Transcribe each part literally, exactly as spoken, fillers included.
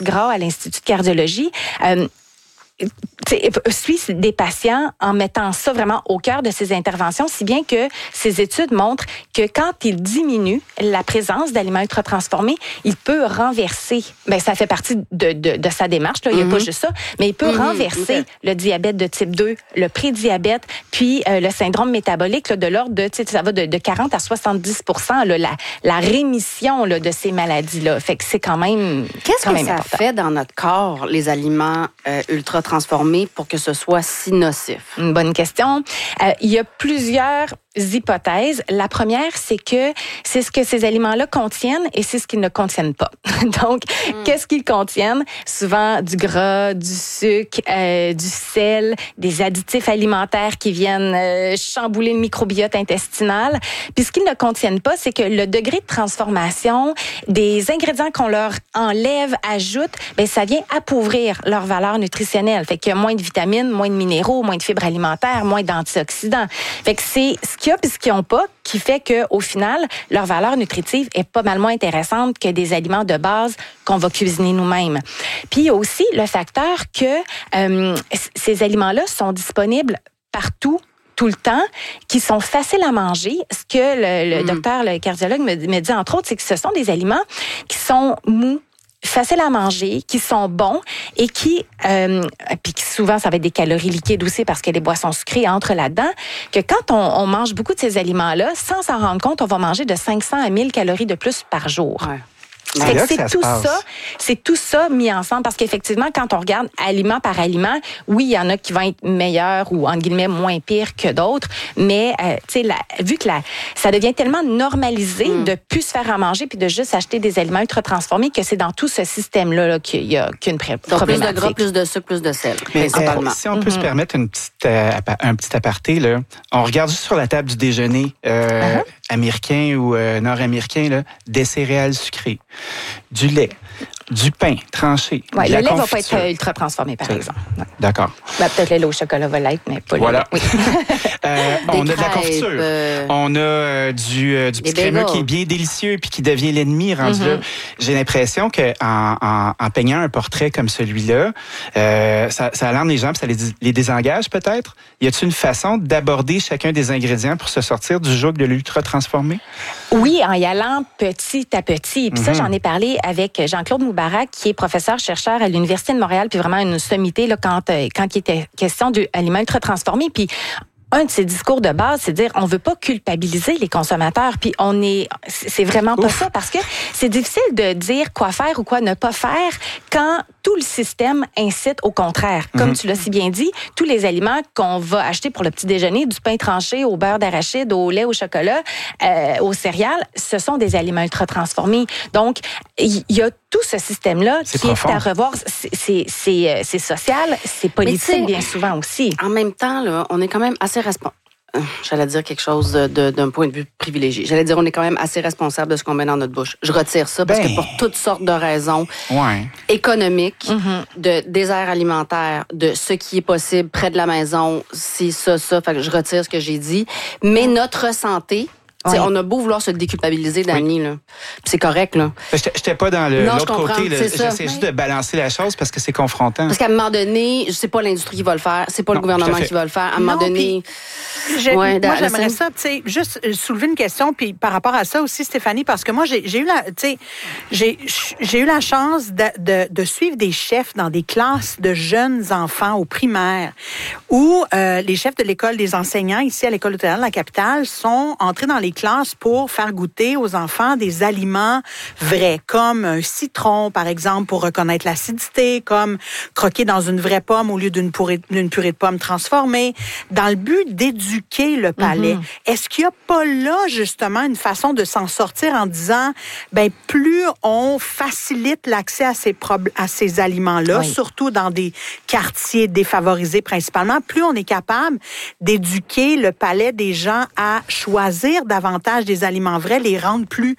gras à l'Institut de cardiologie, euh, suit des patients en mettant ça vraiment au cœur de ses interventions, si bien que ces études montrent que quand il diminue la présence d'aliments ultra-transformés, il peut renverser, bien, ça fait partie de, de, de sa démarche, là, il n'y a mm-hmm. pas juste ça, mais il peut mm-hmm. renverser okay. le diabète de type deux, le prédiabète, puis euh, le syndrome métabolique là, de l'ordre de, ça va de, de quarante à soixante-dix pour cent là, la, la rémission là, de ces maladies-là. Fait que c'est quand même Qu'est-ce quand que même ça important. fait dans notre corps, les aliments euh, ultra-transformés, pour que ce soit si nocif? Une bonne question. Euh, il y a plusieurs hypothèses. La première, c'est que c'est ce que ces aliments-là contiennent et c'est ce qu'ils ne contiennent pas. Donc, mm. qu'est-ce qu'ils contiennent? Souvent du gras, du sucre, euh, du sel, des additifs alimentaires qui viennent euh, chambouler le microbiote intestinal. Puis ce qu'ils ne contiennent pas, c'est que le degré de transformation des ingrédients qu'on leur enlève, ajoute, ben ça vient appauvrir leur valeur nutritionnelle. Fait qu'il y a moins de vitamines, moins de minéraux, moins de fibres alimentaires, moins d'antioxydants. Fait que c'est ce qu'il y a puis ce qu'ils n'ont pas qui fait qu'au final, leur valeur nutritive est pas mal moins intéressante que des aliments de base qu'on va cuisiner nous-mêmes. Puis il y a aussi le facteur que euh, ces aliments-là sont disponibles partout, tout le temps, qui sont faciles à manger. Ce que le, le mmh. docteur, le cardiologue me, me dit, entre autres, c'est que ce sont des aliments qui sont mous, faciles à manger, qui sont bons et qui, euh, puis qui souvent, ça va être des calories liquides aussi parce que les boissons sucrées entrent là-dedans, que quand on, on mange beaucoup de ces aliments-là, sans s'en rendre compte, on va manger de cinq cents à mille calories de plus par jour. Ouais. C'est, que c'est tout ça, c'est tout ça mis ensemble parce qu'effectivement, quand on regarde aliment par aliment, oui, il y en a qui vont être meilleurs ou entre guillemets moins pires que d'autres, mais euh, tu sais, vu que la, ça devient tellement normalisé mm. de plus se faire à manger puis de juste acheter des aliments ultra transformés que c'est dans tout ce système-là là, qu'il y a qu'une pré- Donc, problématique. Plus de gras, plus de sucre, plus de sel. Mais euh, si on peut mm-hmm. se permettre une petite, euh, un petit aparté, là, on regarde juste sur la table du déjeuner euh, uh-huh. américain ou euh, nord-américain, là, des céréales sucrées, du lait, du pain tranché. Oui, le lait confiture. va pas être ultra transformé, par C'est exemple. Ouais. D'accord. Ben, peut-être le lait au chocolat va l'être, mais pas voilà. le lait. Oui. euh, on a de la crêpes, confiture. Euh... On a euh, du, euh, du petit crémeux qui est bien délicieux puis qui devient l'ennemi rendu mm-hmm. là. J'ai l'impression qu'en en, en peignant un portrait comme celui-là, euh, ça, ça alarme les gens puis ça les, les désengage peut-être. Y a-t-il une façon d'aborder chacun des ingrédients pour se sortir du joug de l'ultra transformé? Oui, en y allant petit à petit. Puis mm-hmm. ça, j'en ai parlé avec Jean-Claude Moubarak, qui est professeur-chercheur à l'Université de Montréal, puis vraiment une sommité là, quand, quand il était question d'aliments ultra transformés. Puis un de ses discours de base, c'est de dire on veut pas culpabiliser les consommateurs, puis on est, c'est vraiment pas Ouf. ça, parce que c'est difficile de dire quoi faire ou quoi ne pas faire quand tout le système incite au contraire. Comme mm-hmm. tu l'as si bien dit, tous les aliments qu'on va acheter pour le petit déjeuner, du pain tranché au beurre d'arachide, au lait, au chocolat, euh, aux céréales, ce sont des aliments ultra transformés. Donc, il y a tout ce système-là c'est qui profond. est à revoir. C'est, c'est, c'est, c'est social, c'est politique bien souvent aussi. En même temps, là, on est quand même assez responsable. J'allais dire quelque chose de, de, d'un point de vue privilégié. J'allais dire on est quand même assez responsable de ce qu'on met dans notre bouche. Je retire ça parce ben, que pour toutes sortes de raisons ouais. économiques, mm-hmm. de désert alimentaire, de ce qui est possible près de la maison, c'est ça, ça. Fait que je retire ce que j'ai dit. Mais notre santé... Oui. On a beau vouloir se déculpabiliser, Dani, oui. là. C'est correct, là. J'étais pas dans le, non, l'autre côté. Là. J'essaie oui. juste de balancer la chose parce que c'est confrontant. Parce qu'à un moment donné, c'est pas l'industrie qui va le faire, c'est pas non, le gouvernement qui va le faire. À un moment non, donné... Je, ouais, moi, j'aimerais ça, tu sais, juste soulever une question, puis par rapport à ça aussi, Stéphanie, parce que moi, j'ai, j'ai eu la, tu sais, j'ai, j'ai eu la chance de, de, de suivre des chefs dans des classes de jeunes enfants au primaire, où euh, les chefs de l'école des enseignants ici à l'école hôtelière de la capitale sont entrés dans les classes pour faire goûter aux enfants des aliments vrais, comme un citron, par exemple, pour reconnaître l'acidité, comme croquer dans une vraie pomme au lieu d'une purée, d'une purée de pommes transformée, dans le but d'éduquer le palais. Mm-hmm. Est-ce qu'il n'y a pas là, justement, une façon de s'en sortir en disant, ben plus on facilite l'accès à ces, pro- à ces aliments-là, oui. surtout dans des quartiers défavorisés principalement, plus on est capable d'éduquer le palais des gens à choisir davantage des aliments vrais, les rendre plus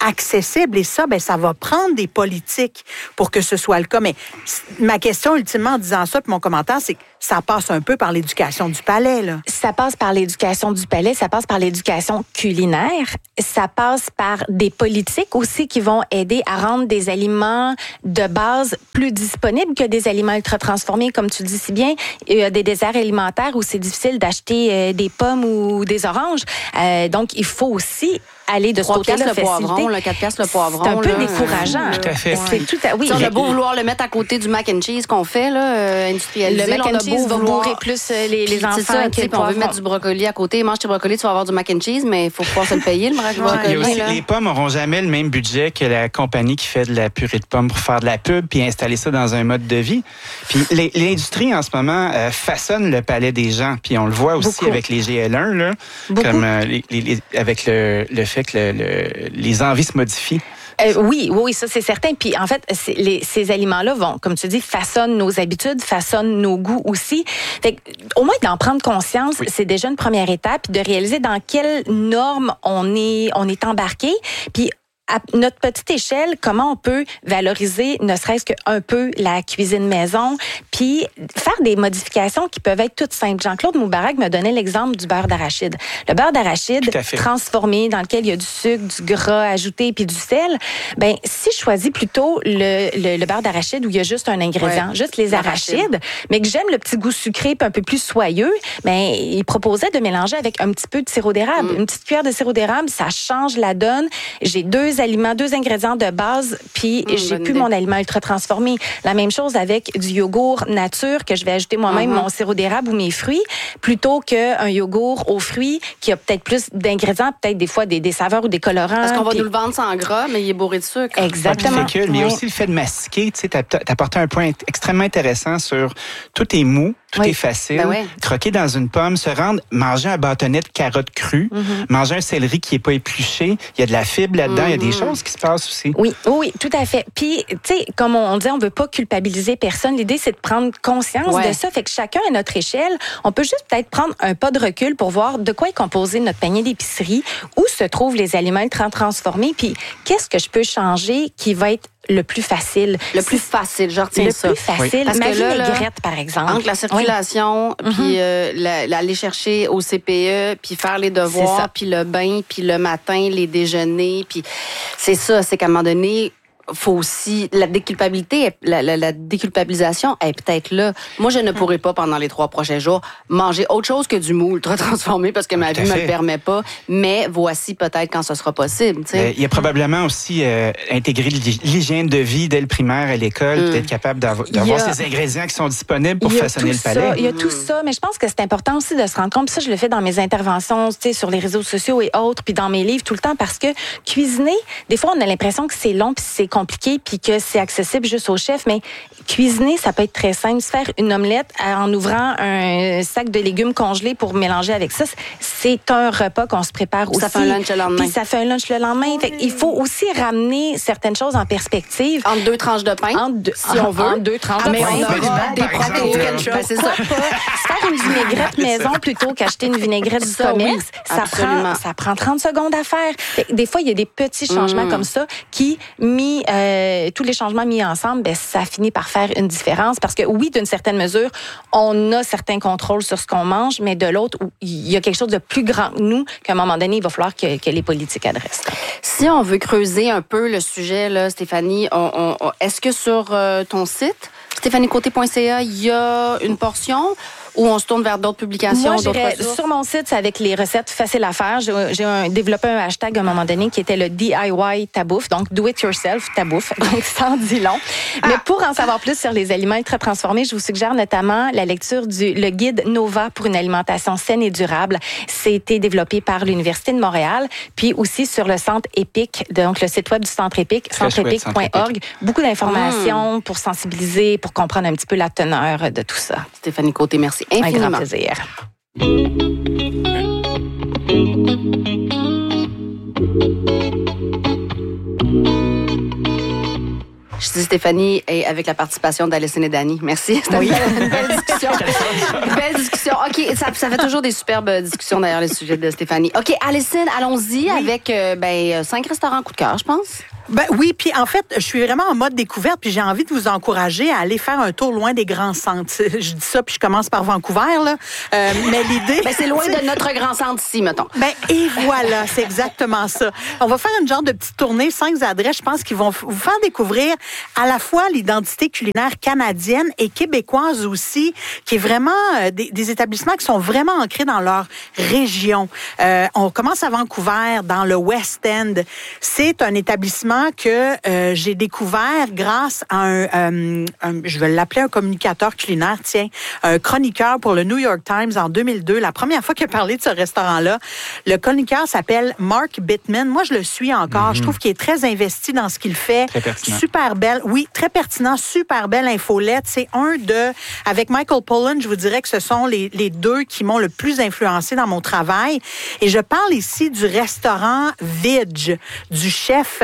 accessible. Et ça, ben, ça va prendre des politiques pour que ce soit le cas. Mais ma question, ultimement, en disant ça, puis mon commentaire, c'est que ça passe un peu par l'éducation du palais, là. Ça passe par l'éducation du palais, ça passe par l'éducation culinaire, ça passe par des politiques aussi qui vont aider à rendre des aliments de base plus disponibles que des aliments ultra transformés, comme tu dis si bien. Il y a des déserts alimentaires où c'est difficile d'acheter euh, des pommes ou des oranges. Euh, donc, il faut aussi aller de ce côté-là, le poivron, le quatre piastres le poivron. C'est un peu là, décourageant. Tout à fait. C'est tout à, oui. On a beau vouloir le mettre à côté du mac and cheese qu'on fait, là, euh, industrialisé. Le mac and cheese va vouloir... bourrer plus les, les enfants. C'est ça, que on veut mettre du brocoli à côté. Mange tes brocolis, tu vas avoir du mac and cheese, mais il faut pouvoir se le payer, le brocoli. Il y a aussi, là. les pommes n'auront jamais le même budget que la compagnie qui fait de la purée de pommes pour faire de la pub puis installer ça dans un mode de vie. Puis les, l'industrie, en ce moment, euh, façonne le palais des gens. Puis on le voit aussi Beaucoup. avec les G L un, là, comme euh, les, les, les, avec le, le fait que le, le, les envies se modifient. Euh, oui, oui, ça c'est certain. Puis en fait, c'est, les, ces aliments-là vont, comme tu dis, façonnent nos habitudes, façonnent nos goûts aussi. Fait que, au moins d'en prendre conscience, oui. c'est déjà une première étape, de réaliser dans quelles normes on est, on est embarqué. Puis à notre petite échelle, comment on peut valoriser, ne serait-ce qu'un peu, la cuisine maison, puis faire des modifications qui peuvent être toutes simples. Jean-Claude Moubarak me donnait l'exemple du beurre d'arachide. Le beurre d'arachide transformé, dans lequel il y a du sucre, du gras ajouté, puis du sel, ben si je choisis plutôt le, le, le beurre d'arachide où il y a juste un ingrédient, ouais. juste les arachides, arachide. mais que j'aime le petit goût sucré puis un peu plus soyeux, ben il proposait de mélanger avec un petit peu de sirop d'érable. Mm. Une petite cuillère de sirop d'érable, ça change la donne. J'ai deux aliments, deux ingrédients de base, puis mmh, j'ai plus idée. mon aliment ultra transformé. La même chose avec du yogourt nature que je vais ajouter moi-même mmh. mon sirop d'érable ou mes fruits, plutôt qu'un yogourt aux fruits qui a peut-être plus d'ingrédients, peut-être des fois des, des saveurs ou des colorants. Parce qu'on va puis... nous le vendre sans gras, mais il est bourré de sucre. Exactement. Ah, que, mais il y a aussi le fait de mastiquer. Tu sais, t'as, t'as apporté un point extrêmement intéressant sur tout est mou. Tout oui. est facile. Ben ouais. Croquer dans une pomme, se rendre, manger un bâtonnet de carottes crues, mm-hmm. manger un céleri qui n'est pas épluché. Il y a de la fibre là-dedans. Mm-hmm. Il y a des choses qui se passent aussi. Oui, oui, tout à fait. Puis, tu sais, comme on dit, on veut pas culpabiliser personne. L'idée, c'est de prendre conscience ouais. de ça. Fait que chacun à notre échelle, on peut juste peut-être prendre un pas de recul pour voir de quoi est composé notre panier d'épicerie, où se trouvent les aliments ultra transformés, puis qu'est-ce que je peux changer qui va être le plus facile. Le plus facile, je retiens le ça. Le plus facile. Oui. Parce ma que là, vinaigrette, par exemple. Entre la circulation, oui. puis euh, la, la, aller chercher au C P E, puis faire les devoirs, puis le bain, puis le matin, les déjeuners, puis c'est ça, c'est qu'à un moment donné, faut aussi la déculpabilité, la, la, la déculpabilisation est peut-être là. Moi, je ne pourrais pas pendant les trois prochains jours manger autre chose que du mou ultra transformé parce que ma vie me le permet pas. Mais voici peut-être quand ce sera possible. Euh, il y a probablement aussi euh, intégré l'hygiène de vie dès le primaire à l'école, mm. peut-être capable d'avoir, d'avoir a, ces ingrédients qui sont disponibles pour façonner le palais. Ça, il y a tout ça, mais je pense que c'est important aussi de se rendre compte. Puis ça, je le fais dans mes interventions, tu sais, sur les réseaux sociaux et autres, puis dans mes livres tout le temps, parce que cuisiner, des fois, on a l'impression que c'est long puis c'est compliqué puis que c'est accessible juste au chef, mais cuisiner, ça peut être très simple. Se faire une omelette en ouvrant un sac de légumes congelés pour mélanger avec ça, c'est un repas qu'on se prépare aussi. Ça fait un lunch le lendemain. Puis ça fait un lunch le lendemain. Oui. Fait il faut aussi ramener certaines choses en perspective. Entre deux tranches de pain, entre deux, si on veut. Entre deux tranches ah, de pain. On aura des protéines. C'est ça. Se faire une vinaigrette maison plutôt qu'acheter une vinaigrette du ça, commerce, oui, ça, prend, ça prend trente secondes à faire. Fait des fois, il y a des petits changements mmh. comme ça qui, mis... Euh, tous les changements mis ensemble, ben, ça finit par faire une différence. Parce que oui, d'une certaine mesure, on a certains contrôles sur ce qu'on mange, mais de l'autre, il y a quelque chose de plus grand que nous qu'à un moment donné, il va falloir que, que les politiques adressent. Si on veut creuser un peu le sujet, là, Stéphanie, on, on, est-ce que sur euh, ton site, stéphanie côté point c a, il y a une portion ou on se tourne vers d'autres publications? Moi, j'irais sur mon site, c'est avec les recettes faciles à faire. J'ai, j'ai un, développé un hashtag à un moment donné qui était le D I Y tabouffe, donc do it yourself tabouffe, donc ça en dit long. Ah. Mais pour en savoir plus sur les aliments ultra transformés, je vous suggère notamment la lecture du le guide Nova pour une alimentation saine et durable. C'était développé par l'Université de Montréal, puis aussi sur le Centre EPIC, donc le site web du Centre EPIC, centre epic point org. Beaucoup d'informations mmh. pour sensibiliser, pour comprendre un petit peu la teneur de tout ça. Stéphanie Côté, merci infiniment. Un grand plaisir. dis Stéphanie et avec la participation d'Alison et Dani. Merci. C'était oui. une, une belle discussion. Une belle discussion. OK, ça, ça fait toujours des superbes discussions d'ailleurs, les sujets de Stéphanie. OK, Alison, allons-y oui. avec euh, ben, cinq restaurants coup de cœur, je pense. Ben oui, puis en fait, je suis vraiment en mode découverte, puis j'ai envie de vous encourager à aller faire un tour loin des grands centres. Je dis ça, puis je commence par Vancouver, là. Euh, mais l'idée... Ben c'est loin de notre grand centre ici, mettons. Ben et voilà, c'est exactement ça. On va faire une genre de petite tournée, cinq adresses, je pense, qui vont vous faire découvrir à la fois l'identité culinaire canadienne et québécoise aussi, qui est vraiment euh, des, des établissements qui sont vraiment ancrés dans leur région. Euh, on commence à Vancouver, dans le West End. C'est un établissement que euh, j'ai découvert grâce à un, euh, un, je vais l'appeler un communicateur culinaire, tiens, un chroniqueur pour le New York Times en deux mille deux. La première fois qu'il a parlé de ce restaurant-là, le chroniqueur s'appelle Mark Bittman. Moi, je le suis encore. Mm-hmm. Je trouve qu'il est très investi dans ce qu'il fait. Très pertinent. Super belle, oui, très pertinent, super belle infolette. C'est un de, avec Michael Pollan, je vous dirais que ce sont les, les deux qui m'ont le plus influencé dans mon travail. Et je parle ici du restaurant Vidge, du chef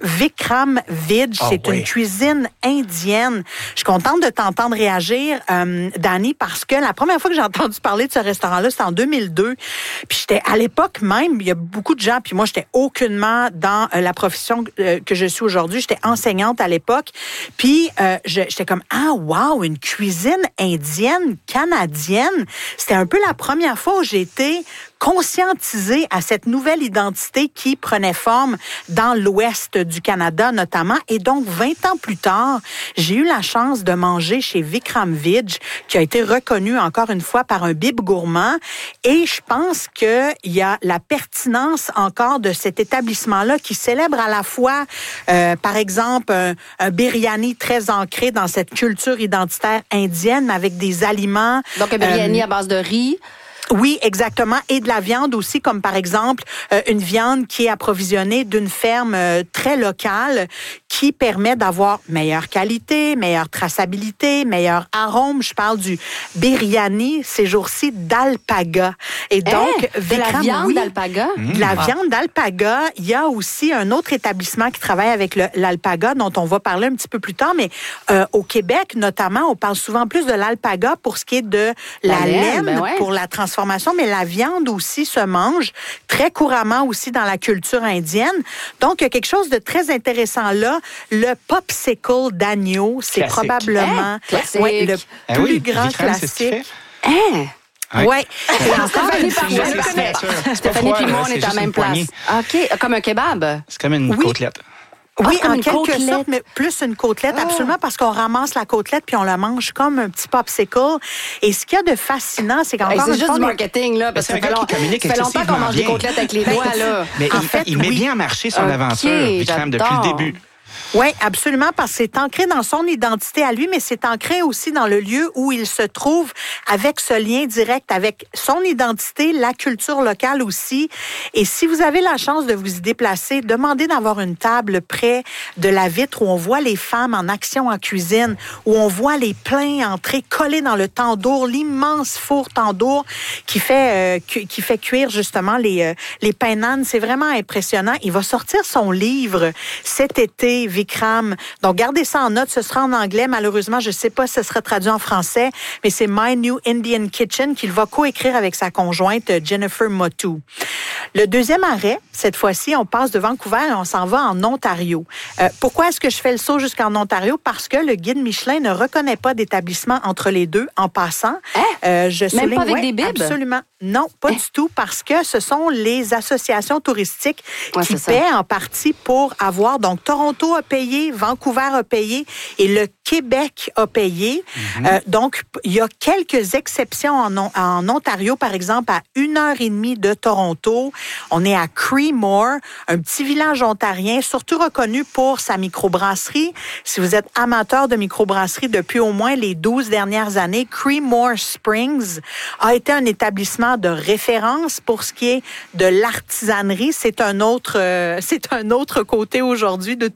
Vikram Vidge. Oh, c'est oui. une cuisine indienne. Je suis contente de t'entendre réagir, euh, Dani, parce que la première fois que j'ai entendu parler de ce restaurant-là, c'était en deux mille deux. Puis j'étais, à l'époque même, il y a beaucoup de gens, puis moi, j'étais aucunement dans euh, la profession euh, que je suis aujourd'hui. J'étais enseignante à l'époque. Puis euh, je, j'étais comme, ah, wow, une cuisine indienne, canadienne. C'était un peu la première fois où j'ai été conscientisée à cette nouvelle identité qui prenait forme dans l'ouest du Canada notamment. Et donc, vingt ans plus tard, j'ai eu la chance de manger chez Vikram Vidge, qui a été reconnu encore une fois par un bib gourmand. Et je pense qu'il y a la pertinence encore de cet établissement-là qui célèbre à la fois, euh, par exemple, un, un biryani très ancré dans cette culture identitaire indienne, mais avec des aliments... Donc, un biryani euh, à base de riz. Oui, exactement. Et de la viande aussi, comme par exemple euh, une viande qui est approvisionnée d'une ferme euh, très locale qui permet d'avoir meilleure qualité, meilleure traçabilité, meilleur arôme. Je parle du biryani ces jours-ci d'alpaga. Et donc, hey, de Vikram, la viande oui, d'alpaga? Mmh. De la ah. viande d'alpaga. Il y a aussi un autre établissement qui travaille avec le, l'alpaga dont on va parler un petit peu plus tard. Mais euh, au Québec, notamment, on parle souvent plus de l'alpaga pour ce qui est de la, la laine, laine ben ouais. pour la transformation. Mais la viande aussi se mange très couramment aussi dans la culture indienne. Donc, il y a quelque chose de très intéressant là. Le popsicle d'agneau, c'est classique. Probablement hey, ouais, le ah plus oui, grand Vikram, classique. Hein? Oui. Ouais. Et encore une fois, Stéphanie et moi, on est à la même place. OK, comme un kebab. C'est comme une oui. côtelette. Oui, ah, en une quelque côtelette. sorte, mais plus une côtelette, oh. absolument, parce qu'on ramasse la côtelette puis on la mange comme un petit popsicle. Et ce qu'il y a de fascinant, c'est qu'encore hey, c'est une juste fois, du marketing, là, parce que ça fait, long, ça fait longtemps qu'on mange des côtelettes avec les doigts, là. Mais en il, fait, il met oui. bien en marché son okay, aventure, Vikram, depuis le début. Oui, absolument, parce que c'est ancré dans son identité à lui, mais c'est ancré aussi dans le lieu où il se trouve avec ce lien direct avec son identité, la culture locale aussi. Et si vous avez la chance de vous y déplacer, demandez d'avoir une table près de la vitre où on voit les femmes en action en cuisine, où on voit les plats entrés collés dans le tandoor, l'immense four tandoor qui fait, euh, qui, qui fait cuire justement les, euh, les pains nan. C'est vraiment impressionnant. Il va sortir son livre cet été, Vikram. Donc, gardez ça en note. Ce sera en anglais. Malheureusement, je ne sais pas si ce sera traduit en français, mais c'est My New Indian Kitchen qu'il va coécrire avec sa conjointe Jennifer Motu. Le deuxième arrêt, cette fois-ci, on passe de Vancouver et on s'en va en Ontario. Euh, pourquoi est-ce que je fais le saut jusqu'en Ontario? Parce que le guide Michelin ne reconnaît pas d'établissement entre les deux en passant. Hein? Euh, je Même souligne, pas avec ouais, des bibs? Absolument. Non, pas hein? du tout, parce que ce sont les associations touristiques ouais, qui paient en partie pour avoir. Donc, Toronto a payé, Vancouver a payé et le Québec a payé. Mm-hmm. Euh, donc, il y a quelques exceptions en, en Ontario, par exemple, à une heure et demie de Toronto. On est à Creemore, un petit village ontarien, surtout reconnu pour sa microbrasserie. Si vous êtes amateur de microbrasserie depuis au moins les douze dernières années, Creemore Springs a été un établissement de référence pour ce qui est de l'artisanerie. C'est un autre, euh, c'est un autre côté aujourd'hui de tout ça.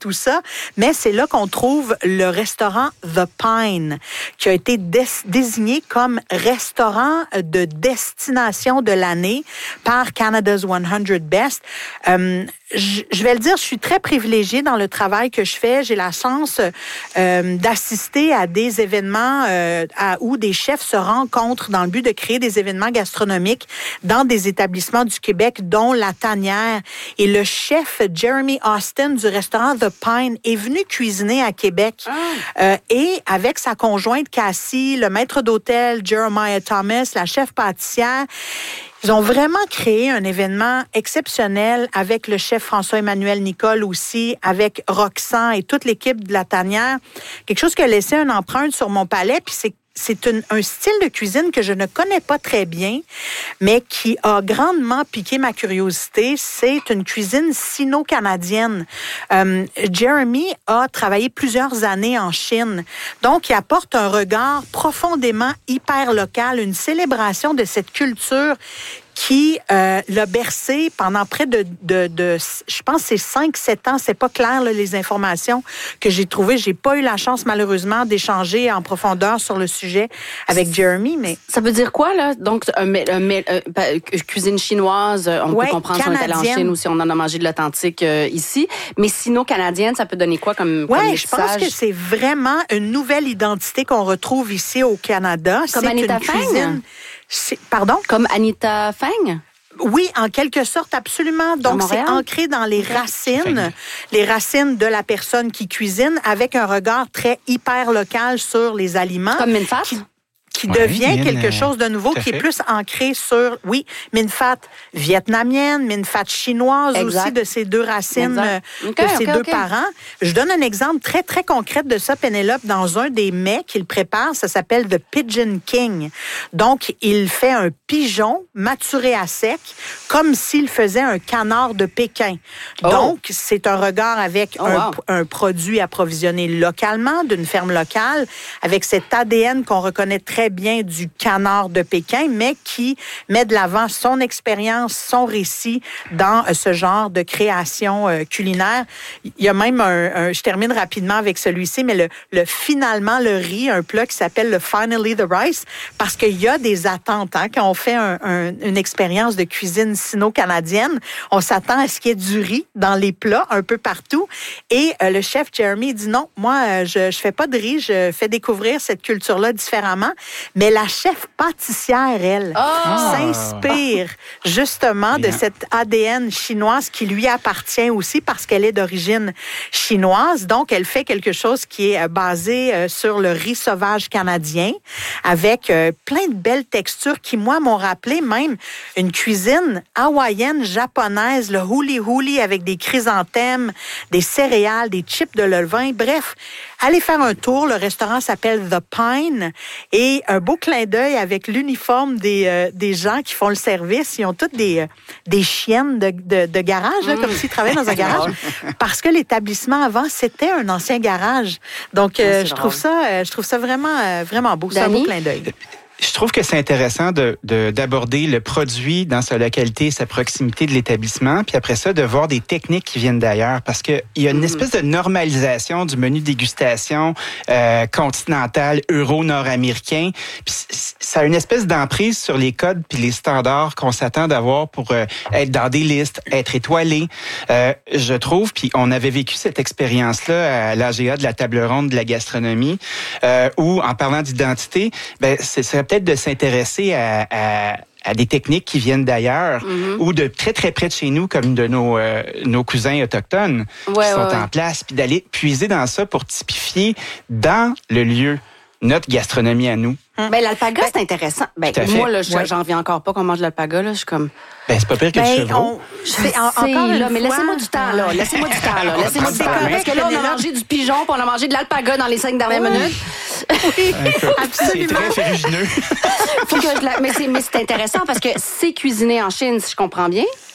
mais c'est là qu'on trouve le restaurant The Pine, qui a été dé- désigné comme restaurant de destination de l'année par Canada's cent Best. Euh, je, je vais le dire, je suis très privilégiée dans le travail que je fais. J'ai la chance euh, d'assister à des événements euh, à, où des chefs se rencontrent dans le but de créer des événements gastronomiques dans des établissements du Québec, dont La Tanière. Et le chef Jeremy Austin du restaurant The Pine est venu cuisiner à Québec. Ah. Euh, et avec sa conjointe Cassie, le maître d'hôtel Jeremiah Thomas, la chef pâtissière, ils ont vraiment créé un événement exceptionnel avec le chef François-Emmanuel Nicole aussi, avec Roxane et toute l'équipe de La Tanière. Quelque chose qui a laissé une empreinte sur mon palais, puis c'est C'est une, un style de cuisine que je ne connais pas très bien, mais qui a grandement piqué ma curiosité. C'est une cuisine sino-canadienne. Euh, Jeremy a travaillé plusieurs années en Chine. Donc, il apporte un regard profondément hyper local, une célébration de cette culture qui euh, l'a bercé pendant près de, de, de je pense, c'est cinq sept ans. C'est pas clair, là, les informations que j'ai trouvées. J'ai pas eu la chance, malheureusement, d'échanger en profondeur sur le sujet avec Jeremy, mais... Ça veut dire quoi, là? Donc, un, un, un, un, cuisine chinoise, on ouais, peut comprendre si on est allé en Chine ou si on en a mangé de l'authentique euh, ici. Mais sino-canadienne, ça peut donner quoi comme, ouais, comme message? Je pense que c'est vraiment une nouvelle identité qu'on retrouve ici au Canada. Comme c'est Anita une cuisine... C'est, pardon? Comme Anita Feng? Oui, en quelque sorte, absolument. Donc, c'est ancré dans les racines, les racines de la personne qui cuisine, avec un regard très hyper local sur les aliments. Comme Minh Phat? Qui, qui ouais, devient bien, quelque chose de nouveau, qui est plus ancré sur, oui, Minh Phat vietnamienne, Minh Phat chinoise exact. Aussi, de ces deux racines, okay, de ces okay, deux okay. parents. Je donne un exemple très, très concret de ça, Pénélope, dans un des mets qu'il prépare, ça s'appelle The Pigeon King. Donc, il fait un pigeon maturé à sec, comme s'il faisait un canard de Pékin. Oh. Donc, c'est un regard avec oh, un, wow. un produit approvisionné localement, d'une ferme locale, avec cet A D N qu'on reconnaît très bien du canard de Pékin, mais qui met de l'avant son expérience, son récit dans ce genre de création euh, culinaire. Il y a même un, un, je termine rapidement avec celui-ci, mais le, le finalement le riz, un plat qui s'appelle le Finally the Rice, parce qu'il y a des attentes hein, quand on fait un, un, une expérience de cuisine sino-canadienne, on s'attend à ce qu'il y ait du riz dans les plats un peu partout. Et euh, le chef Jeremy dit non, moi euh, je je fais pas de riz, je fais découvrir cette culture-là différemment. Mais la chef pâtissière, elle, oh! s'inspire justement Bien. de cette A D N chinoise qui lui appartient aussi parce qu'elle est d'origine chinoise. Donc, elle fait quelque chose qui est basé sur le riz sauvage canadien avec plein de belles textures qui, moi, m'ont rappelé même une cuisine hawaïenne, japonaise, le huli huli avec des chrysanthèmes, des céréales, des chips de levain. Bref, allez faire un tour. Le restaurant s'appelle The Pine et un beau clin d'œil avec l'uniforme des, euh, des gens qui font le service. Ils ont toutes des, euh, des chiennes de, de, de garage, là, mmh. comme s'ils travaillaient dans un garage. Parce que l'établissement avant, c'était un ancien garage. Donc, euh, je, trouve ça, euh, je trouve ça vraiment, euh, vraiment beau. C'est un beau clin d'œil. Je trouve que c'est intéressant de, de, d'aborder le produit dans sa localité, sa proximité de l'établissement, puis après ça, de voir des techniques qui viennent d'ailleurs, parce qu'il y a une mmh. espèce de normalisation du menu dégustation euh, continental, euro-nord-américain, puis ça a une espèce d'emprise sur les codes puis les standards qu'on s'attend d'avoir pour euh, être dans des listes, être étoilé. Euh, je trouve, puis on avait vécu cette expérience-là à l'A G A de la table ronde de la gastronomie, euh, où, en parlant d'identité, ben, c'est, c'est peut-être de s'intéresser à, à, à des techniques qui viennent d'ailleurs mm-hmm. ou de très, très près de chez nous, comme de nos, euh, nos cousins autochtones ouais, qui sont ouais, en ouais. place, puis d'aller puiser dans ça pour typifier dans le lieu notre gastronomie à nous. Ben, l'alpaga, ben, c'est intéressant. Ben, moi, là, je, ouais. j'en viens encore pas qu'on mange de l'alpaga, là. Je suis comme. Ben, c'est pas pire que ben, du chevreau. Je sais, en, encore là, une mais fois... laissez-moi du temps, là. Laissez-moi du temps, là. Laissez-moi du temps. Parce que là, on a mangé du pigeon, puis on a mangé de l'alpaga dans les cinq dernières oui. minutes. Oui, absolument. C'est très ferrugineux. Faut que je la... mais, c'est, mais c'est intéressant parce que c'est cuisiné en Chine, si je comprends bien.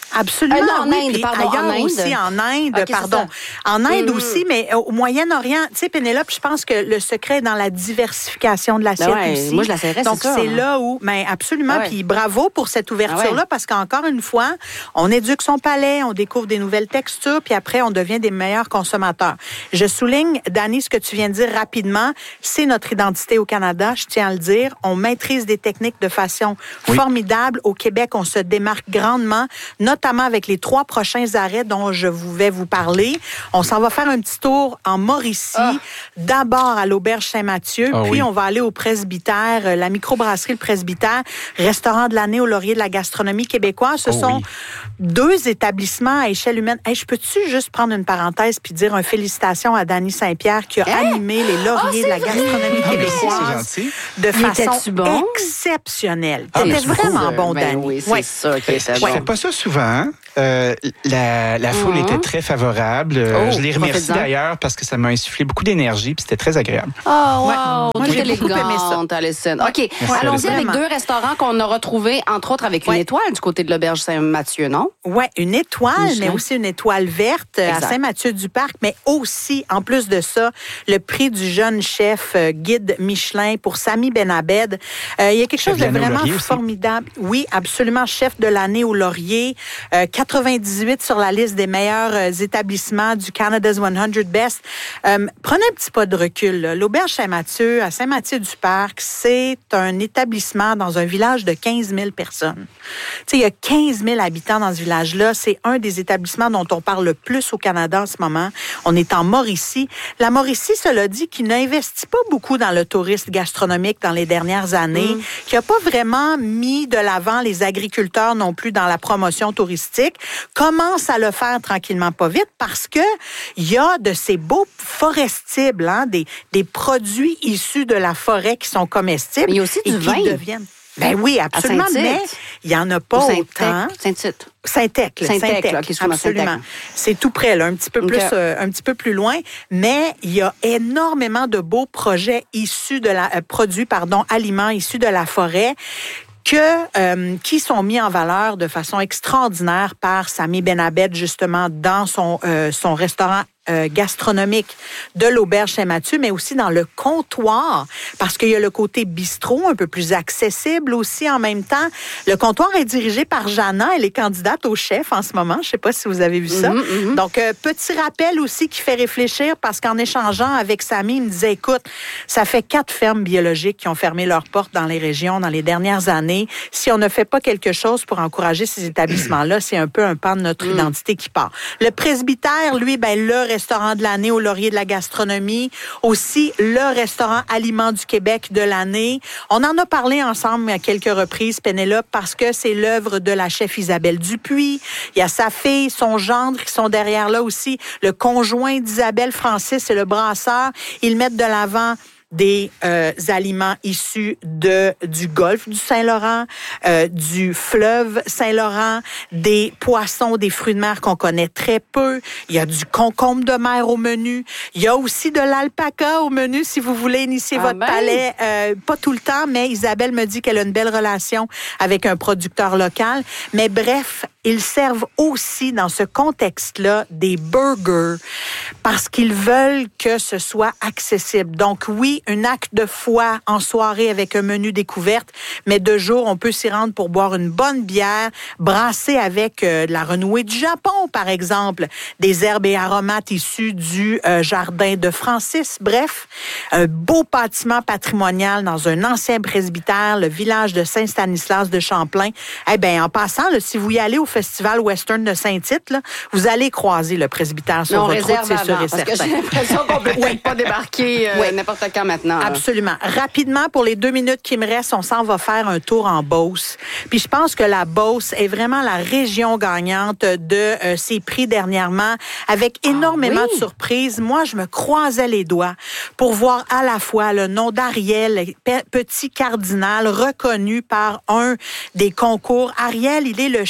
Absolument. Euh, non, en oui, Inde, puis pardon, ailleurs en Inde. aussi, en Inde, Okay, pardon. En Inde mm-hmm. aussi, mais au Moyen-Orient, tu sais, Pénélope, je pense que le secret est dans la diversification de l'assiette ouais, aussi. Moi, je la serrais, Donc, c'est, c'est ça, là où, mais ben, absolument, ah ouais. puis bravo pour cette ouverture-là, ah ouais. parce qu'encore une fois, on éduque son palais, on découvre des nouvelles textures, puis après, on devient des meilleurs consommateurs. Je souligne, Dani, ce que tu viens de dire rapidement, c'est notre identité au Canada, je tiens à le dire. On maîtrise des techniques de façon oui. formidable. Au Québec, on se démarque grandement, notamment avec les trois prochains arrêts dont je vais vous parler. On s'en va faire un petit tour en Mauricie, ah. d'abord à l'Auberge Saint-Mathieu, ah, puis oui. on va aller au Presbytère, la microbrasserie Le Presbytère, restaurant de l'année au Laurier de la gastronomie québécoise. Ce oh, sont oui. deux établissements à échelle humaine. Hey, je peux-tu juste prendre une parenthèse puis dire une félicitation à Dany Saint-Pierre qui a hein? animé les Lauriers oh, de la gastronomie ah, québécoise de façon bon? exceptionnelle. Ah, C'était vraiment bon, ben, Dany. Oui, c'est oui. ça qui était bon. Je fais pas ça souvent, hein? Euh, la, la foule mm-hmm. était très favorable. Oh, je les remercie d'ailleurs parce que ça m'a insufflé beaucoup d'énergie puis c'était très agréable. Oh, wow! Ouais. Moi, j'ai beaucoup aimé ça. Alison. OK. Merci, allons-y avec deux restaurants qu'on a retrouvés, entre autres, avec une ouais. étoile du côté de l'Auberge Saint-Mathieu, non? Oui, une étoile, Michelin. Mais aussi une étoile verte exact. À Saint-Mathieu-du-Parc, mais aussi, en plus de ça, le prix du jeune chef euh, guide Michelin pour Sami Benabed. Euh, il y a quelque chose de vraiment formidable. Oui, absolument. Chef de l'année au Laurier. Euh, quatre-vingt-dix-huit sur la liste des meilleurs euh, établissements du Canada's cent Best. Euh, prenez un petit pas de recul. Là. L'Auberge Saint-Mathieu, à Saint-Mathieu-du-Parc, c'est un établissement dans un village de quinze mille personnes. Tu sais, il y a quinze mille habitants dans ce village-là. C'est un des établissements dont on parle le plus au Canada en ce moment. On est en Mauricie. La Mauricie, cela dit, qui n'investit pas beaucoup dans le tourisme gastronomique dans les dernières années, mmh. qui n'a pas vraiment mis de l'avant les agriculteurs non plus dans la promotion touristique, commence à le faire tranquillement pas vite parce que il y a de ces beaux forestibles, hein, des, des produits issus de la forêt qui sont comestibles. Mais il y a aussi et du qui vin. Deviennent... Ben oui, absolument, mais il n'y en a pas autant. Saint-Tite. Saint-Tec, là, Saint-Tec, Saint-Tec, là, qui absolument. Saint-Tec. C'est tout près, là, un petit peu plus, okay. euh, un petit peu plus loin, mais il y a énormément de beaux projets issus de la, euh, produits, pardon, aliments issus de la forêt. Que, euh, qui sont mis en valeur de façon extraordinaire par Sami Benabed, justement, dans son, euh, son restaurant Euh, gastronomique de l'Auberge Saint-Mathieu, mais aussi dans le comptoir, parce qu'il y a le côté bistrot un peu plus accessible aussi en même temps. Le comptoir est dirigé par Jana, elle est candidate au chef en ce moment. Je sais pas si vous avez vu ça. Mm-hmm, mm-hmm. Donc, euh, petit rappel aussi qui fait réfléchir, parce qu'en échangeant avec Sami, il me disait, écoute, ça fait quatre fermes biologiques qui ont fermé leurs portes dans les régions dans les dernières années. Si on ne fait pas quelque chose pour encourager ces établissements-là, c'est un peu un pan de notre mm. identité qui part. Le presbytère, lui, ben le restaurant de l'année au Laurier de la gastronomie, aussi le restaurant Aliments du Québec de l'année. On en a parlé ensemble à quelques reprises, Pénélope, parce que c'est l'œuvre de la chef Isabelle Dupuis. Il y a sa fille, son gendre qui sont derrière là aussi. Le conjoint d'Isabelle, Francis, c'est le brasseur. Ils mettent de l'avant des euh, aliments issus de du golfe du Saint-Laurent, euh, du fleuve Saint-Laurent, des poissons, des fruits de mer qu'on connaît très peu. Il y a du concombre de mer au menu. Il y a aussi de l'alpaca au menu si vous voulez initier ah votre ben. palais. Euh, pas tout le temps, mais Isabelle me dit qu'elle a une belle relation avec un producteur local. Mais bref, ils servent aussi dans ce contexte-là des burgers parce qu'ils veulent que ce soit accessible. Donc oui, un acte de foi en soirée avec un menu découverte, mais de jour, on peut s'y rendre pour boire une bonne bière, brasser avec euh, de la renouée du Japon, par exemple, des herbes et aromates issus du euh, jardin de Francis. Bref, un beau bâtiment patrimonial dans un ancien presbytère, le village de Saint-Stanislas de Champlain. Eh bien, en passant, là, si vous y allez au Festival Western de Saint-Tite, là, vous allez croiser le presbytère sur non, votre route, c'est sûr et certain. Parce que j'ai l'impression qu'on peut oui. pas débarquer euh, oui. n'importe quand maintenant. Absolument. Là. Rapidement, pour les deux minutes qui me restent, on s'en va faire un tour en Beauce. Puis je pense que la Beauce est vraiment la région gagnante de euh, ces prix dernièrement, avec énormément ah, oui. de surprises. Moi, je me croisais les doigts pour voir à la fois le nom d'Ariel, petit cardinal, reconnu par un des concours. Ariel, il est le chef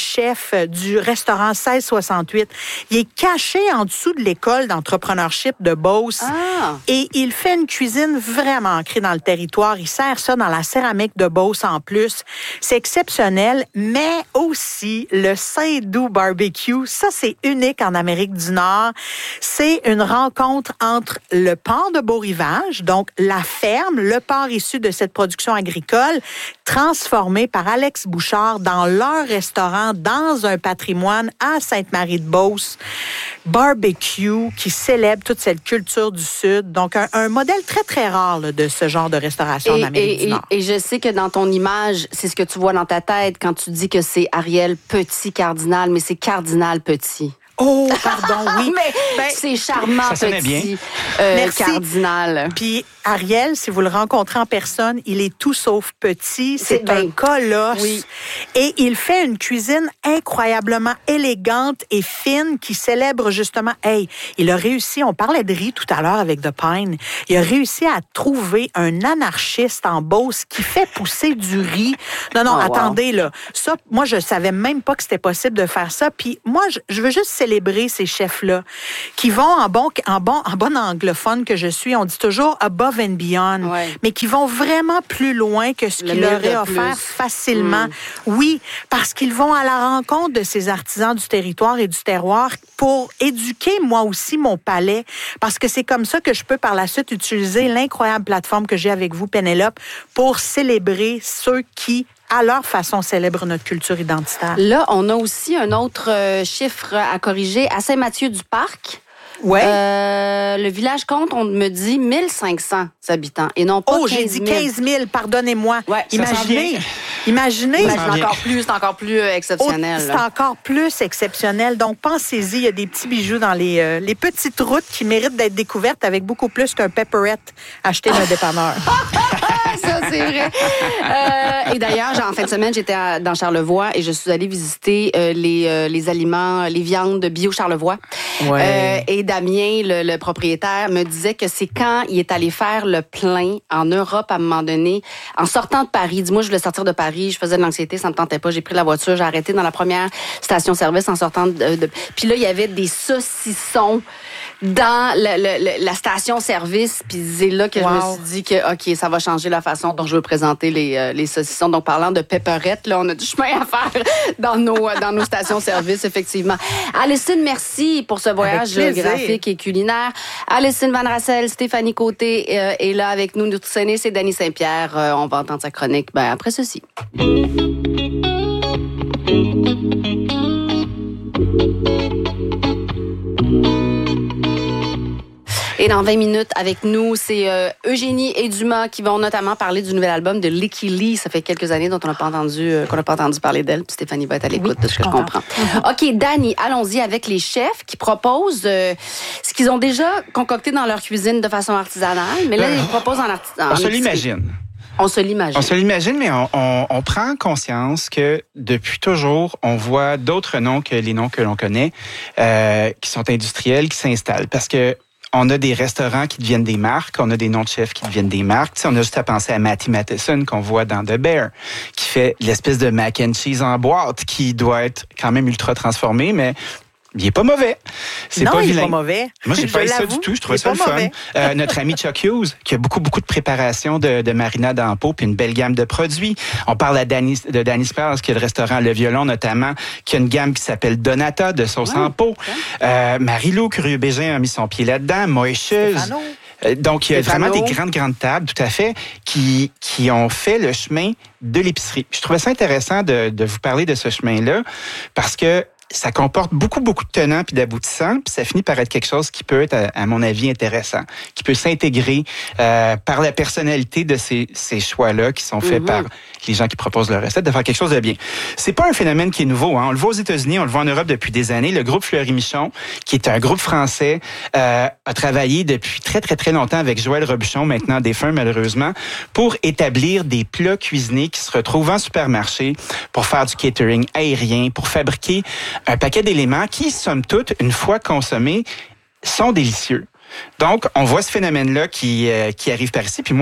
chef du restaurant seize soixante-huit. Il est caché en dessous de l'école d'entrepreneurship de Beauce. Ah. Et il fait une cuisine vraiment ancrée dans le territoire. Il sert ça dans la céramique de Beauce en plus. C'est exceptionnel, mais aussi le Saint-Doux Barbecue. Ça, c'est unique en Amérique du Nord. C'est une rencontre entre le port de Beau-Rivage, donc la ferme, le port issu de cette production agricole, transformé par Alex Bouchard dans leur restaurant, dans un patrimoine à Sainte-Marie-de-Beauce. Barbecue qui célèbre toute cette culture du Sud. Donc, un, un modèle très, très rare là, de ce genre de restauration et, en Amérique et, du Nord. Et, et je sais que dans ton image, c'est ce que tu vois dans ta tête quand tu dis que c'est Ariel Petit Cardinal, mais c'est Cardinal Petit. Oh, pardon, oui. Mais ben, c'est charmant, ça petit euh, Merci. Cardinal. Puis Ariel, si vous le rencontrez en personne, il est tout sauf petit. C'est, C'est un bien. colosse. Oui. Et il fait une cuisine incroyablement élégante et fine qui célèbre justement... Hey, il a réussi, on parlait de riz tout à l'heure avec The Pine, il a réussi à trouver un anarchiste en Beauce qui fait pousser du riz. Non, non, Oh, wow. attendez, là. Ça, moi, je savais même pas que c'était possible de faire ça. Puis moi, je, je veux juste célébrer ces chefs-là qui vont en bon, en bon, en bon anglophone que je suis, on dit toujours above and beyond, Ouais. mais qui vont vraiment plus loin que ce Le qu'il mille leur est de offert plus. facilement. Mm. Oui, parce qu'ils vont à la rencontre de ces artisans du territoire et du terroir pour éduquer moi aussi mon palais, parce que c'est comme ça que je peux par la suite utiliser l'incroyable plateforme que j'ai avec vous, Pénélope, pour célébrer ceux qui à leur façon, célèbrent notre culture identitaire. Là, on a aussi un autre euh, chiffre à corriger. À Saint-Mathieu-du-Parc, Ouais. euh, le village compte, on me dit, mille cinq cents habitants et non pas Oh, quinze mille. j'ai dit quinze mille, pardonnez-moi. Ouais, ça imaginez, sent bien. imaginez. Ben, Ça c'est sent bien. encore plus, c'est encore plus euh, exceptionnel. Oh, c'est là. encore plus exceptionnel. Donc, pensez-y, il y a des petits bijoux dans les, euh, les petites routes qui méritent d'être découvertes avec beaucoup plus qu'un pepperette acheté d'un dépanneur. Ça, c'est vrai. Euh, et d'ailleurs, genre, en fin de semaine, j'étais à- dans Charlevoix et je suis allée visiter euh, les, euh, les aliments, les viandes bio Charlevoix. Ouais. Euh, et Damien, le, le propriétaire, me disait que c'est quand il est allé faire le plein en Europe à un moment donné, en sortant de Paris. Dis-moi, je voulais sortir de Paris, je faisais de l'anxiété, ça me tentait pas. J'ai pris la voiture, j'ai arrêté dans la première station-service en sortant de... de... Puis là, il y avait des saucissons dans le, le, le- la station-service. Puis c'est là que Wow. je me suis dit que, OK, ça va changer la façon dont je veux présenter les, euh, les saucissons. Donc, parlant de pepperettes, là, on a du chemin à faire dans nos, dans nos stations-service, effectivement. Alison, merci pour ce voyage Avec plaisir. géographique et culinaire. Alison Van Rassel, Stéphanie Côté euh, est là avec nous. Notre aîné, c'est Dany Saint-Pierre. Euh, on va entendre sa chronique ben, après ceci. Et dans vingt minutes, avec nous, c'est euh, Eugénie et Dumas qui vont notamment parler du nouvel album de Licky Lee. Ça fait quelques années dont on n'a pas entendu, euh, qu'on n'a pas entendu parler d'elle. Puis Stéphanie va être à l'écoute Oui, de ce que je je suis comprends. OK, Dany, allons-y avec les chefs qui proposent euh, ce qu'ils ont déjà concocté dans leur cuisine de façon artisanale, mais là, Euh, ils proposent en artisanal. On se l'imagine. On se l'imagine. On se l'imagine, mais on, on, on prend conscience que depuis toujours, on voit d'autres noms que les noms que l'on connaît, euh, qui sont industriels, qui s'installent. Parce que on a des restaurants qui deviennent des marques, on a des noms de chefs qui deviennent des marques. Tu sais, on a juste à penser à Matty Matheson qu'on voit dans The Bear, qui fait l'espèce de mac and cheese en boîte, qui doit être quand même ultra transformé, mais il est pas mauvais. C'est non, pas il vilain. est pas mauvais. Moi, j'ai Je pas eu ça l'avoue, du tout. Je trouvais il est ça pas le fun. mauvais. Euh, notre ami Chuck Hughes, qui a beaucoup, beaucoup de préparation de, de marinade en pot, puis une belle gamme de produits. On parle à Danny, de Danny Spars, qui est le restaurant Le Violon, notamment, qui a une gamme qui s'appelle Donata, de sauce Ouais, en pot. Euh, Marie-Lou Curieux-Bégin a mis son pied là-dedans. Moïcheuse. Stéphano. Euh, Donc, il y a Stéphano. vraiment des grandes, grandes tables, tout à fait, qui, qui ont fait le chemin de l'épicerie. Je trouvais ça intéressant de, de vous parler de ce chemin-là, parce que ça comporte beaucoup, beaucoup de tenants puis d'aboutissants, puis ça finit par être quelque chose qui peut être, à, à mon avis, intéressant, qui peut s'intégrer euh, par la personnalité de ces, ces choix-là qui sont faits Mm-hmm. par les gens qui proposent leur recette, de faire quelque chose de bien. C'est pas un phénomène qui est nouveau, hein. On le voit aux États-Unis, on le voit en Europe depuis des années. Le groupe Fleury-Michon, qui est un groupe français, euh, a travaillé depuis très, très, très longtemps avec Joël Robuchon, maintenant défunt malheureusement, pour établir des plats cuisinés qui se retrouvent en supermarché, pour faire du catering aérien, pour fabriquer un paquet d'éléments qui, somme toute, une fois consommés, sont délicieux. Donc, on voit ce phénomène-là qui, euh, qui arrive par ici. Puis moi,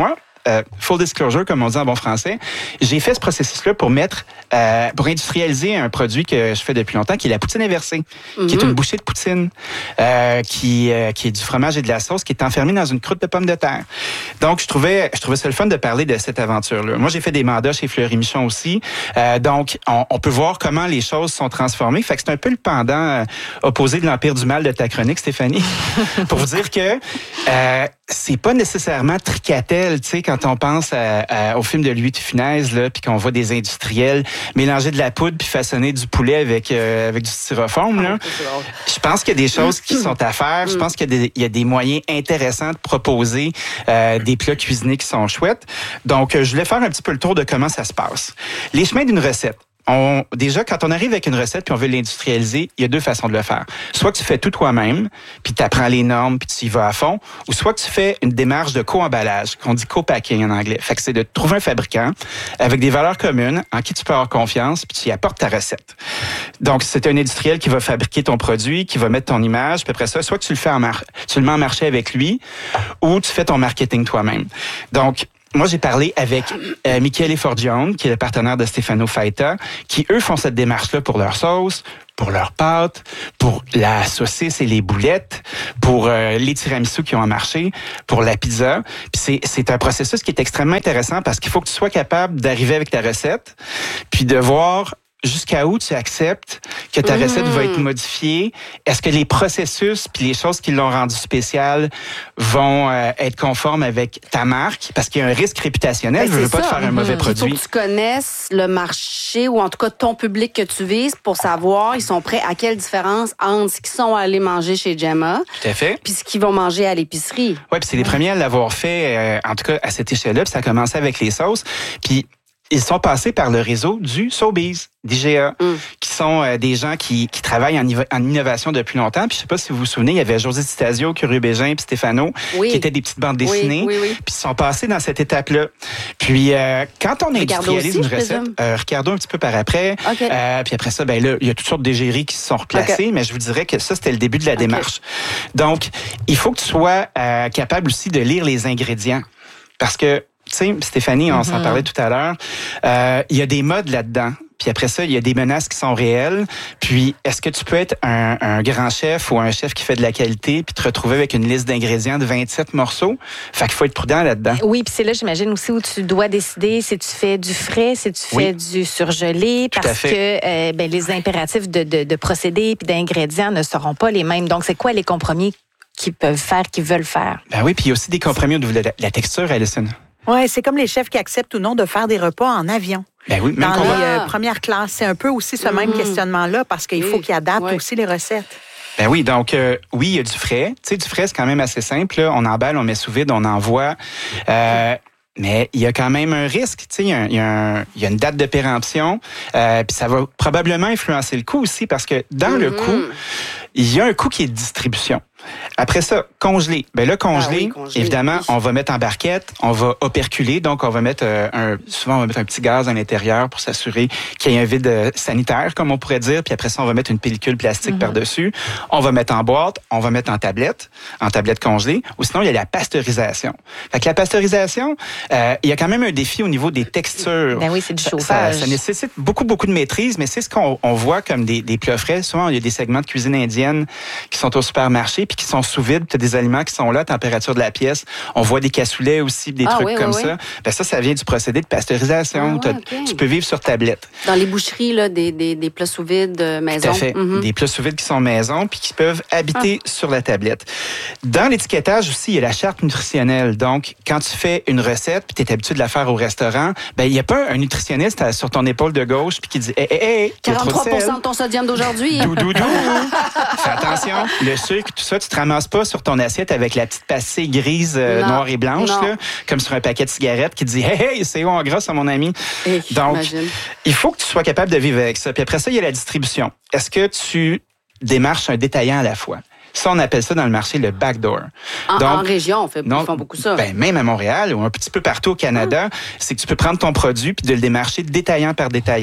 euh, full disclosure, comme on dit en bon français, j'ai fait ce processus-là pour mettre, euh, pour industrialiser un produit que je fais depuis longtemps, qui est la poutine inversée, mm-hmm. qui est une bouchée de poutine, euh, qui, euh, qui est du fromage et de la sauce, qui est enfermée dans une croûte de pommes de terre. Donc, je trouvais, je trouvais ça le fun de parler de cette aventure-là. Moi, j'ai fait des mandats chez Fleury Michon aussi. Euh, donc, on, on peut voir comment les choses sont transformées. Fait que c'est un peu le pendant euh, opposé de l'Empire du mal de ta chronique, Stéphanie, pour vous dire que euh, c'est pas nécessairement tricatel, tu sais, quand on pense à, à, au film de Louis de Funès, là, puis qu'on voit des industriels mélanger de la poudre puis façonner du poulet avec euh, avec du styrofoam, là. Je pense qu'il y a des choses qui sont à faire. Je pense qu'il y a des, il y a des moyens intéressants de proposer euh, des plats cuisinés qui sont chouettes. Donc, je voulais faire un petit peu le tour de comment ça se passe. Les chemins d'une recette. On, déjà, quand on arrive avec une recette puis on veut l'industrialiser, il y a deux façons de le faire. Soit que tu fais tout toi-même, puis tu apprends les normes, puis tu y vas à fond, ou soit que tu fais une démarche de co-emballage, qu'on dit co-packing en anglais. Fait que c'est de trouver un fabricant avec des valeurs communes, en qui tu peux avoir confiance, puis tu y apportes ta recette. Donc, c'est un industriel qui va fabriquer ton produit, qui va mettre ton image, puis après ça, soit que tu le fais en mar- tu le mets en marché avec lui, ou tu fais ton marketing toi-même. Donc, moi, j'ai parlé avec euh, Michele Forgione, qui est le partenaire de Stefano Faita, qui, eux, font cette démarche-là pour leur sauce, pour leurs pâtes, pour la saucisse et les boulettes, pour euh, les tiramisu qui ont en marché, pour la pizza. Puis c'est, c'est un processus qui est extrêmement intéressant parce qu'il faut que tu sois capable d'arriver avec ta recette, puis de voir jusqu'à où tu acceptes que ta mmh. recette va être modifiée. Est-ce que les processus puis les choses qui l'ont rendu spécial vont euh, être conformes avec ta marque? Parce qu'il y a un risque réputationnel. Ben, je ne veux pas te faire un mauvais mmh. produit. Il faut que tu connaisses le marché ou en tout cas ton public que tu vises pour savoir ils sont prêts à quelle différence entre ce qu'ils sont allés manger chez Gemma tout à fait. Puis ce qu'ils vont manger à l'épicerie. Oui, puis c'est les premiers à l'avoir fait, euh, en tout cas à cette échelle-là. Puis ça a commencé avec les sauces. Puis ils sont passés par le réseau du Sobeys, d'I G A, mm. qui sont euh, des gens qui, qui travaillent en, en innovation depuis longtemps. Puis je sais pas si vous vous souvenez, il y avait José Stasio, Curieux Bégin puis Stefano, oui. qui étaient des petites bandes dessinées. Oui, oui, oui. Puis ils sont passés dans cette étape-là. Puis euh, quand on industrialise une recette, euh, Ricardo un petit peu par après, okay. euh, puis après ça, ben là, il y a toutes sortes d'égéries qui se sont replacées, okay. mais je vous dirais que ça, c'était le début de la okay. démarche. Donc, il faut que tu sois euh, capable aussi de lire les ingrédients. Parce que tu sais, Stéphanie, on mm-hmm. s'en parlait tout à l'heure, euh, il y a des modes là-dedans. Puis après ça, il y a des menaces qui sont réelles. Puis, est-ce que tu peux être un, un grand chef ou un chef qui fait de la qualité puis te retrouver avec une liste d'ingrédients de vingt-sept morceaux? Fait qu'il faut être prudent là-dedans. Oui, puis c'est là, j'imagine aussi, où tu dois décider si tu fais du frais, si tu fais oui. du surgelé, tout parce que euh, ben, les impératifs de, de, de procédés puis d'ingrédients ne seront pas les mêmes. Donc, c'est quoi les compromis qu'ils peuvent faire, qu'ils veulent faire? Ben oui, puis il y a aussi des compromis au niveau de la, la texture, Alison. Oui, c'est comme les chefs qui acceptent ou non de faire des repas en avion. Ben oui, même dans qu'on les va... euh, premières classes. C'est un peu aussi ce mmh. même questionnement-là parce qu'il oui. faut qu'ils adaptent oui. aussi les recettes. Ben oui, donc euh, oui, il y a du frais. Tu sais, du frais, c'est quand même assez simple. Là. On emballe, on met sous vide, on envoie. Euh, mais il y a quand même un risque. Tu sais, il y, a, il, y a un, il y a une date de péremption. Euh, puis ça va probablement influencer le coût aussi parce que dans mmh. le coût, il y a un coût qui est de distribution. Après ça, congelé. Ben là, congelé, ah oui, congelé évidemment, oui. on va mettre en barquette, on va operculer, donc on va mettre euh, un, souvent on va mettre un petit gaz à l'intérieur pour s'assurer qu'il y ait un vide sanitaire, comme on pourrait dire, puis après ça, on va mettre une pellicule plastique mm-hmm. par-dessus. On va mettre en boîte, on va mettre en tablette, en tablette congelée, ou sinon, il y a la pasteurisation. Fait que la pasteurisation, euh, il y a quand même un défi au niveau des textures. Ben oui, c'est du chauffage. Ça, ça, ça nécessite beaucoup, beaucoup de maîtrise, mais c'est ce qu'on on voit comme des, des plats frais. Souvent, il y a des segments de cuisine indienne qui sont au supermarché, puis qui sont sous vide, tu as des aliments qui sont là, température de la pièce. On voit des cassoulets aussi, des ah, trucs oui, comme oui, ça. Oui. Ben ça, ça vient du procédé de pasteurisation. Ah, ouais, okay. Tu peux vivre sur tablette. Dans les boucheries, là, des, des, des plats sous vide maison. Tout à fait. Mm-hmm. Des plats sous vide qui sont maison puis qui peuvent habiter ah. sur la tablette. Dans l'étiquetage aussi, il y a la charte nutritionnelle. Donc, quand tu fais une recette puis tu es habitué de la faire au restaurant, ben il n'y a pas un nutritionniste sur ton épaule de gauche puis qui dit hey, hey, hey, quarante-trois pour cent de, de ton sodium d'aujourd'hui. Dou, dou, dou. Fais attention. Le sucre, tout ça, tu te ramasses pas sur ton assiette avec la petite pastille grise, euh, noire et blanche, là, comme sur un paquet de cigarettes qui dit « Hey, hey, c'est haut en gras, ça, mon ami. Et » Donc, imagine. Il faut que tu sois capable de vivre avec ça. Puis après ça, il y a la distribution. Est-ce que tu démarches un détaillant à la fois? Ça, on appelle ça dans le marché le backdoor. En, Donc, en région, on fait, non, ils font beaucoup ça. Ben, même à Montréal ou un petit peu partout au Canada, ah. c'est que tu peux prendre ton produit puis de le démarcher détaillant par détaillant. Puis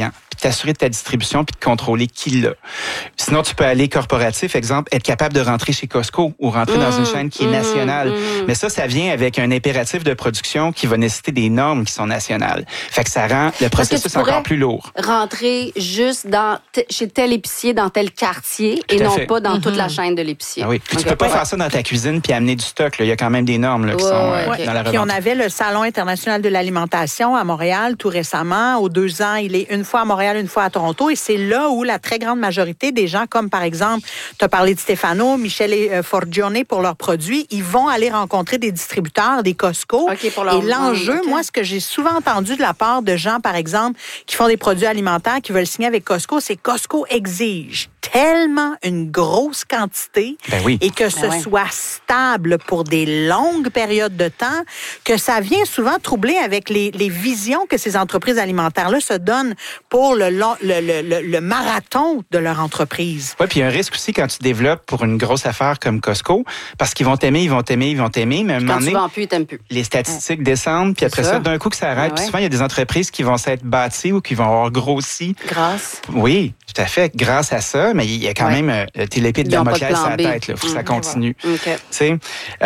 t'assurer de ta distribution puis de contrôler qui l'a. Sinon, tu peux aller corporatif, exemple, être capable de rentrer chez Costco ou rentrer mmh, dans une chaîne qui est nationale. Mmh, mmh. Mais ça, ça vient avec un impératif de production qui va nécessiter des normes qui sont nationales. Fait que ça rend le processus encore plus lourd. Rentrer juste dans t- chez tel épicier, dans tel quartier, Tout et non fait. pas dans mmh. toute la chaîne de l'épicier. Ah oui. Puis okay. Tu peux pas ouais. faire ça dans ta cuisine puis amener du stock. Là. Il y a quand même des normes là, qui ouais, sont euh, ouais. dans la revente. Puis on avait le Salon international de l'alimentation à Montréal tout récemment. Aux deux ans, il est une fois à Montréal, une fois à Toronto. Et c'est là où la très grande majorité des gens, comme par exemple, tu as parlé de Stefano, Michel et euh, Forgione pour leurs produits, ils vont aller rencontrer des distributeurs, des Costco. Okay, pour leur... Et l'enjeu, okay. moi, ce que j'ai souvent entendu de la part de gens, par exemple, qui font des produits alimentaires, qui veulent signer avec Costco, c'est Costco exige tellement une grosse quantité ben oui. et que ce ben soit oui. stable pour des longues périodes de temps, que ça vient souvent troubler avec les, les visions que ces entreprises alimentaires-là se donnent pour le, long, le, le, le, le marathon de leur entreprise. Oui, puis il y a un risque aussi quand tu développes pour une grosse affaire comme Costco, parce qu'ils vont t'aimer, ils vont t'aimer, ils vont t'aimer, mais à un moment donné, quand tu vends plus, ils t'aiment plus. Les statistiques ouais. descendent, puis après ça. ça, d'un coup que ça arrête. Ben puis ouais. souvent, il y a des entreprises qui vont s'être bâties ou qui vont avoir grossi. Grâce. Oui, tout à fait, grâce à ça, mais il y a quand ouais. même euh, t'es l'épée de Damoclès à la tête, il faut que mmh, ça continue. Okay. Tu sais,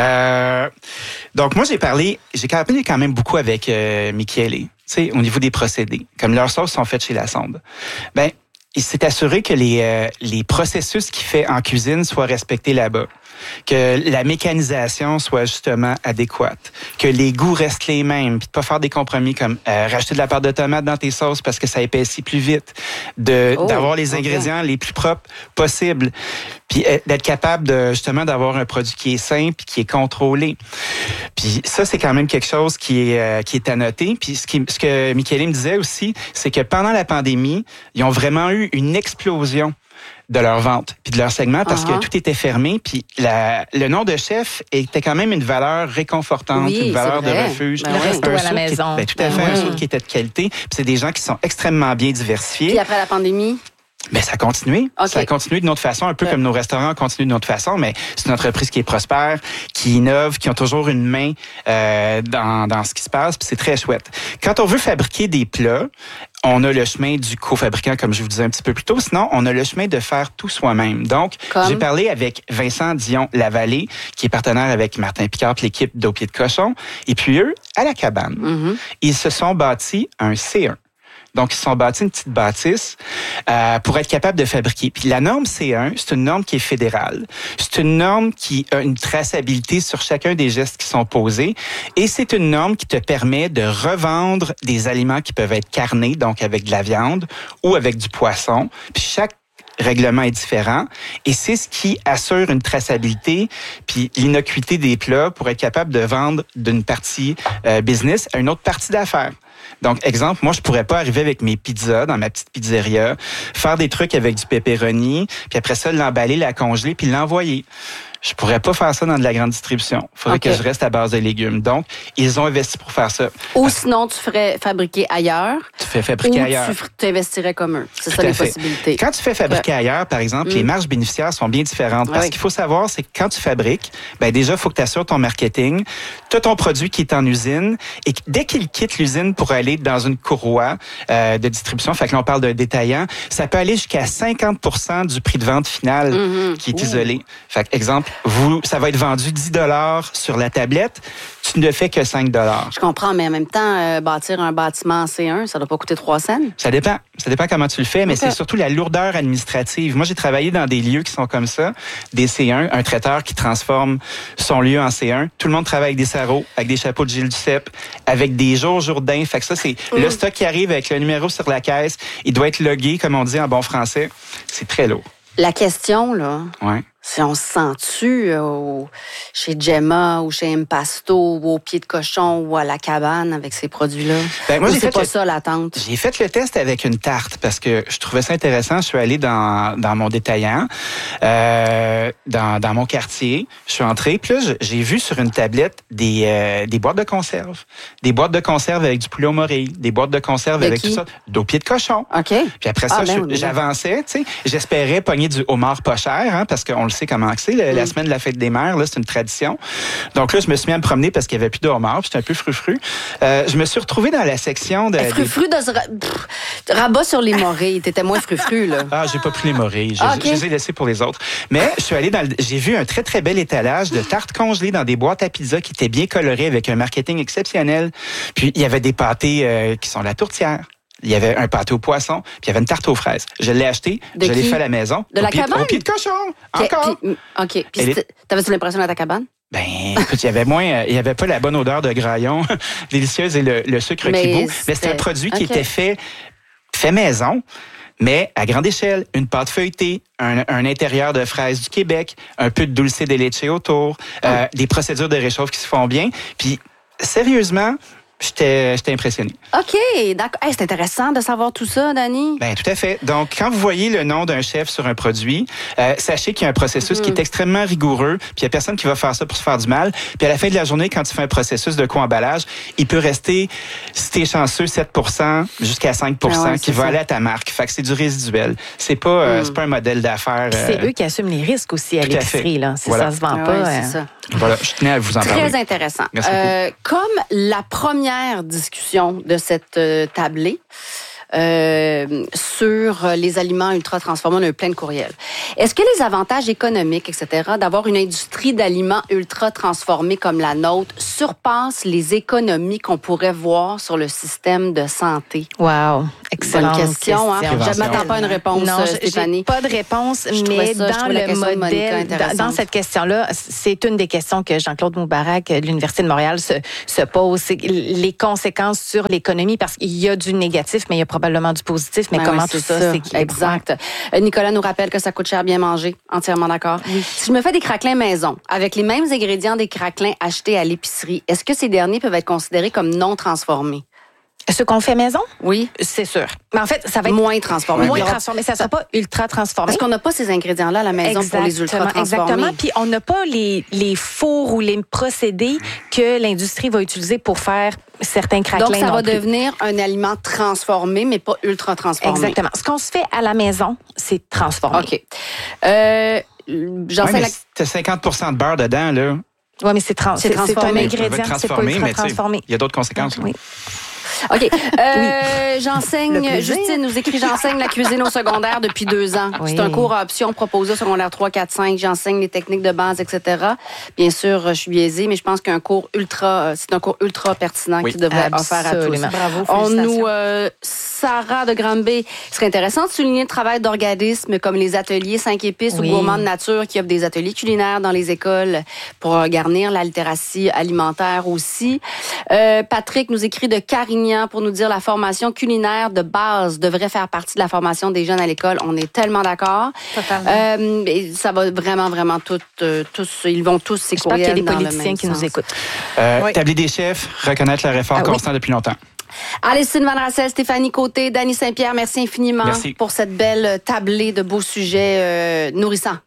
euh, donc moi j'ai parlé, j'ai parlé quand même beaucoup avec euh, Michele, tu sais, au niveau des procédés, comme leurs sauces sont faites chez La Sonde. Ben, il s'est assuré que les euh, les processus qu'il fait en cuisine soient respectés là-bas, que la mécanisation soit justement adéquate, que les goûts restent les mêmes, puis de pas faire des compromis comme euh, rajouter de la pâte de tomate dans tes sauces parce que ça épaissit plus vite, de oh, d'avoir les okay. ingrédients les plus propres possibles, puis euh, d'être capable de justement d'avoir un produit qui est sain puis qui est contrôlé. Puis ça c'est quand même quelque chose qui est euh, qui est à noter. Puis ce qui ce que Michele me disait aussi, c'est que pendant la pandémie, ils ont vraiment eu une explosion de leur vente puis de leur segment parce uh-huh. que tout était fermé puis la, le nom de chef était quand même une valeur réconfortante, oui, une valeur de refuge. Ben le resto à la maison. Qui, ben, tout à fait, ben, un oui. soude qui était de qualité. Puis c'est des gens qui sont extrêmement bien diversifiés. Puis après la pandémie? Ben, ça a continué. Okay. Ça a continué d'une autre façon, un peu ouais. comme nos restaurants continuent d'une autre façon, mais c'est une entreprise qui est prospère, qui innove, qui ont toujours une main euh, dans, dans ce qui se passe, puis c'est très chouette. Quand on veut fabriquer des plats, on a le chemin du cofabricant, comme je vous disais un petit peu plus tôt. Sinon, on a le chemin de faire tout soi-même. Donc, comme? j'ai parlé avec Vincent Dion-Lavallée, qui est partenaire avec Martin Picard et l'équipe d'Au Pied de Cochon. Et puis eux, à la cabane, mm-hmm. ils se sont bâtis un C un. Donc, ils se sont bâtis une petite bâtisse euh, pour être capables de fabriquer. Puis la norme C un, c'est une norme qui est fédérale. C'est une norme qui a une traçabilité sur chacun des gestes qui sont posés. Et c'est une norme qui te permet de revendre des aliments qui peuvent être carnés, donc avec de la viande ou avec du poisson. Puis chaque règlement est différent et c'est ce qui assure une traçabilité puis l'innocuité des plats pour être capable de vendre d'une partie euh, business à une autre partie d'affaires. Donc, exemple, moi, je pourrais pas arriver avec mes pizzas dans ma petite pizzeria, faire des trucs avec du pepperoni, puis après ça, l'emballer, la congeler, puis l'envoyer. Je pourrais pas faire ça dans de la grande distribution. Il faudrait okay. que je reste à base de légumes. Donc, ils ont investi pour faire ça. Ou Parce... sinon, tu ferais fabriquer ailleurs. Tu fais fabriquer ou ailleurs. Ou tu t'investirais comme eux. C'est Tout ça les fait. possibilités. Quand tu fais fabriquer ouais. ailleurs, par exemple, mm. les marges bénéficiaires sont bien différentes. Parce ouais. qu'il faut savoir, c'est que quand tu fabriques, ben déjà, il faut que tu assures ton marketing. Tu as ton produit qui est en usine. Et dès qu'il quitte l'usine pour aller dans une courroie euh, de distribution, fait que là, on parle d'un détaillant, ça peut aller jusqu'à cinquante pour cent du prix de vente final mm-hmm. qui est Ouh. isolé. Fait que, exemple, vous, ça va être vendu dix dollars sur la tablette, tu ne fais que cinq dollars. Je comprends, mais en même temps, euh, bâtir un bâtiment en C un, ça ne doit pas coûter trois cents? Ça dépend. Ça dépend comment tu le fais, mais okay. c'est surtout la lourdeur administrative. Moi, j'ai travaillé dans des lieux qui sont comme ça, des C un, un traiteur qui transforme son lieu en C un. Tout le monde travaille avec des sarraux, avec des chapeaux de Gilles Duceppe, avec des jours Jourdain. Fait que ça, c'est mmh. le stock qui arrive avec le numéro sur la caisse. Il doit être logué, comme on dit en bon français. C'est très lourd. La question, là, ouais. si on se sent-tu euh, chez Gemma ou chez Impasto ou au Pied de Cochon ou à la cabane avec ces produits-là? Ben, moi, ou j'ai c'est fait pas le... ça l'attente? J'ai fait le test avec une tarte parce que je trouvais ça intéressant. Je suis allé dans, dans mon détaillant, euh, dans, dans mon quartier. Je suis entré, puis là, j'ai vu sur une tablette des, euh, des boîtes de conserve. Des boîtes de conserve avec du poulet au morille, des boîtes de conserve de avec qui? tout ça, d'Au Pied de Cochon. OK. Puis après ça, ah, ben, je, j'avançais, tu sais. J'espérais pogner du homard pas cher, hein, parce qu'on le sais comment c'est, la, mm. la semaine de la fête des mères, là, c'est une tradition. Donc là, je me suis mis à me promener parce qu'il n'y avait plus de homards, j'étais un peu frufru. Euh, je me suis retrouvé dans la section de... Frufru des... de ce rabat sur les morilles, t'étais moins frufru, là. Ah, j'ai pas pris les morilles, je, ah, okay. je les ai laissés pour les autres. Mais je suis allé dans le... j'ai vu un très, très bel étalage de tartes congelées dans des boîtes à pizza qui étaient bien colorées avec un marketing exceptionnel. Puis il y avait des pâtés euh, qui sont la tourtière. Il y avait un pâté au poisson, puis il y avait une tarte aux fraises. Je l'ai acheté, de je l'ai fait à la maison. De la pied, cabane? Au pied de cochon, encore. Puis, OK. Puis t'avais-tu l'impression à ta cabane? Ben, écoute, il y avait moins, il y avait pas la bonne odeur de graillon délicieuse et le, le sucre mais qui bout. Mais c'était un produit qui okay. était fait, fait maison. Mais à grande échelle, une pâte feuilletée, un, un intérieur de fraises du Québec, un peu de dulce de leche autour, oh. euh, des procédures de réchauffe qui se font bien. Puis, sérieusement, J'étais, j'étais impressionné. OK, d'accord. Hey, c'est intéressant de savoir tout ça, Dani. Ben tout à fait. Donc, quand vous voyez le nom d'un chef sur un produit, euh, sachez qu'il y a un processus mm. qui est extrêmement rigoureux, puis il n'y a personne qui va faire ça pour se faire du mal. Puis à la fin de la journée, quand tu fais un processus de co-emballage, il peut rester, si t'es chanceux, sept pour cent jusqu'à cinq pour cent ah ouais, qui va ça. aller à ta marque. Fait que c'est du résiduel. C'est pas, euh, mm. c'est pas un modèle d'affaires. Euh... C'est eux qui assument les risques aussi à l'épicerie, là. Si voilà. ça se vend ah pas. Ouais, c'est euh... ça. Voilà, je tenais à vous en Très parler. Très intéressant. Merci euh, comme la première discussion de cette euh, tablée euh, sur les aliments ultra transformés, on a eu plein de courriels. Est-ce que les avantages économiques, et cetera, d'avoir une industrie d'aliments ultra transformés comme la nôtre surpassent les économies qu'on pourrait voir sur le système de santé? Wow, excellente Bonne question. Hein? question. Je ne m'attends pas à une réponse, non, Stéphanie. J'ai pas de réponse, je mais ça, dans le modèle, dans, dans cette question-là, c'est une des questions que Jean-Claude Moubarak de l'Université de Montréal se, se pose, c'est les conséquences sur l'économie, parce qu'il y a du négatif, mais il y a probablement du positif, mais ben comment oui, tout ça, ça c'est exact. Euh, Nicolas nous rappelle que ça coûte cher bien manger, entièrement d'accord. Oui. Si je me fais des craquelins maison, avec les mêmes ingrédients des craquelins achetés à l'épicerie, est-ce que ces derniers peuvent être considérés comme non transformés? Ce qu'on fait maison? Oui. C'est sûr. Mais en fait, ça va être moins transformé. Moins transformé. Ça ne sera pas ultra transformé. Parce qu'on n'a pas ces ingrédients-là à la maison exactement, pour les ultra transformés. Exactement. Puis on n'a pas les, les fours ou les procédés que l'industrie va utiliser pour faire certains craquelins. Donc, ça va plus. devenir un aliment transformé, mais pas ultra transformé. Exactement. Ce qu'on se fait à la maison, c'est transformé. OK. Euh, j'en ouais, sais la... T'as cinquante pour cent de beurre dedans, là. Oui, mais c'est, trans... c'est, c'est un ingrédient, c'est pas ultra mais transformé. Il y a d'autres conséquences. Oui. OK. Euh, oui. J'enseigne, Justine nous écrit, j'enseigne la cuisine au secondaire depuis deux ans. Oui. C'est un cours à option proposé au secondaire trois, quatre, cinq. J'enseigne les techniques de base, et cetera. Bien sûr, je suis biaisée, mais je pense qu'un cours ultra, c'est un cours ultra pertinent oui. qui devrait être offert à tous. Bravo, On nous, euh, Sarah de Granby, il serait intéressant de souligner le travail d'organismes comme les ateliers cinq épices oui. ou Gourmands de nature qui offrent des ateliers culinaires dans les écoles pour garnir la littératie alimentaire aussi. Euh, Patrick nous écrit de Carignan pour nous dire la formation culinaire de base devrait faire partie de la formation des jeunes à l'école. On est tellement d'accord. Totalement. Euh, et ça va vraiment, vraiment tout, euh, tous, ils vont tous ces courriels qu'il y a des dans politiciens qui sens. nous écoutent. Euh, oui. Établir des chefs, reconnaître leur effort ah, constant oui. depuis longtemps. Alessine Van Rassel, Stéphanie Côté, Dany Saint-Pierre, merci infiniment merci. pour cette belle tablée de beaux sujets euh, nourrissants.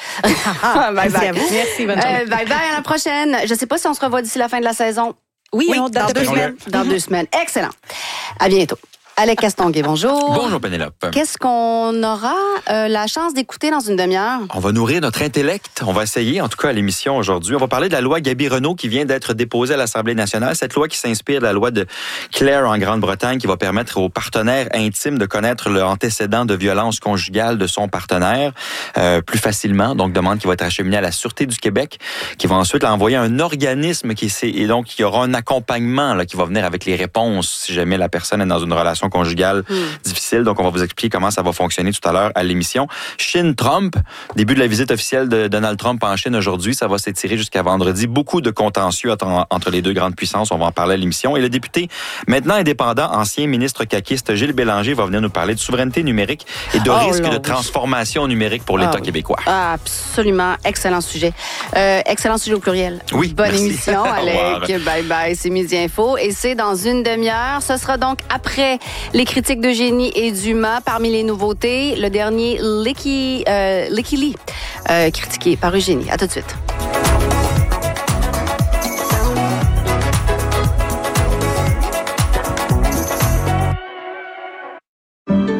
Ah, bye bye. Merci, bonne journée. Euh, bye bye, à la prochaine. Je ne sais pas si on se revoit d'ici la fin de la saison. Oui, oui on, dans, dans deux semaines. Dans deux semaines. Excellent. À bientôt. Alec Castonguay, bonjour. Bonjour, Pénélope. Qu'est-ce qu'on aura euh, la chance d'écouter dans une demi-heure? On va nourrir notre intellect. On va essayer, en tout cas, à l'émission aujourd'hui. On va parler de la loi Gaby-Renaud qui vient d'être déposée à l'Assemblée nationale. Cette loi qui s'inspire de la loi de Clare en Grande-Bretagne qui va permettre aux partenaires intimes de connaître l'antécédent de violence conjugale de son partenaire euh, plus facilement. Donc, demande qui va être acheminée à la Sûreté du Québec qui va ensuite l'envoyer à un organisme qui et donc il y aura un accompagnement là, qui va venir avec les réponses si jamais la personne est dans une relation conjugale hmm. difficile. Donc, on va vous expliquer comment ça va fonctionner tout à l'heure à l'émission. Chine-Trump, début de la visite officielle de Donald Trump en Chine aujourd'hui. Ça va s'étirer jusqu'à vendredi. Beaucoup de contentieux entre les deux grandes puissances. On va en parler à l'émission. Et le député, maintenant indépendant, ancien ministre caquiste, Gilles Bélanger, va venir nous parler de souveraineté numérique et de oh, risque de transformation numérique pour l'État ah, québécois. Ah, absolument. Excellent sujet. Euh, excellent sujet au pluriel. Oui, Bonne merci. émission, Alec. Bye bye. C'est Midi Info. Et c'est dans une demi-heure. Ce sera donc après les critiques d'Eugénie et Dumas. Parmi les nouveautés, le dernier Licky, euh, Licky Lee, euh, critiqué par Eugénie. À tout de suite.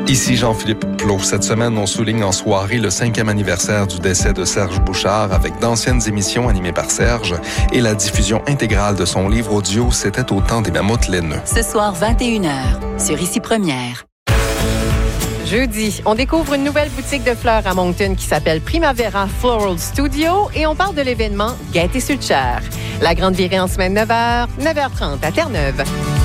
Ici Jean-Philippe Plot. Cette semaine, on souligne en soirée le cinquième anniversaire du décès de Serge Bouchard avec d'anciennes émissions animées par Serge et la diffusion intégrale de son livre audio « C'était au temps des mammouths laineux ». Ce soir, vingt et une heures, sur Ici Première. Jeudi, on découvre une nouvelle boutique de fleurs à Moncton qui s'appelle Primavera Floral Studio et on parle de l'événement Gaieté sur le Cher. La grande virée en semaine neuf heures, neuf heures trente à Terre-Neuve.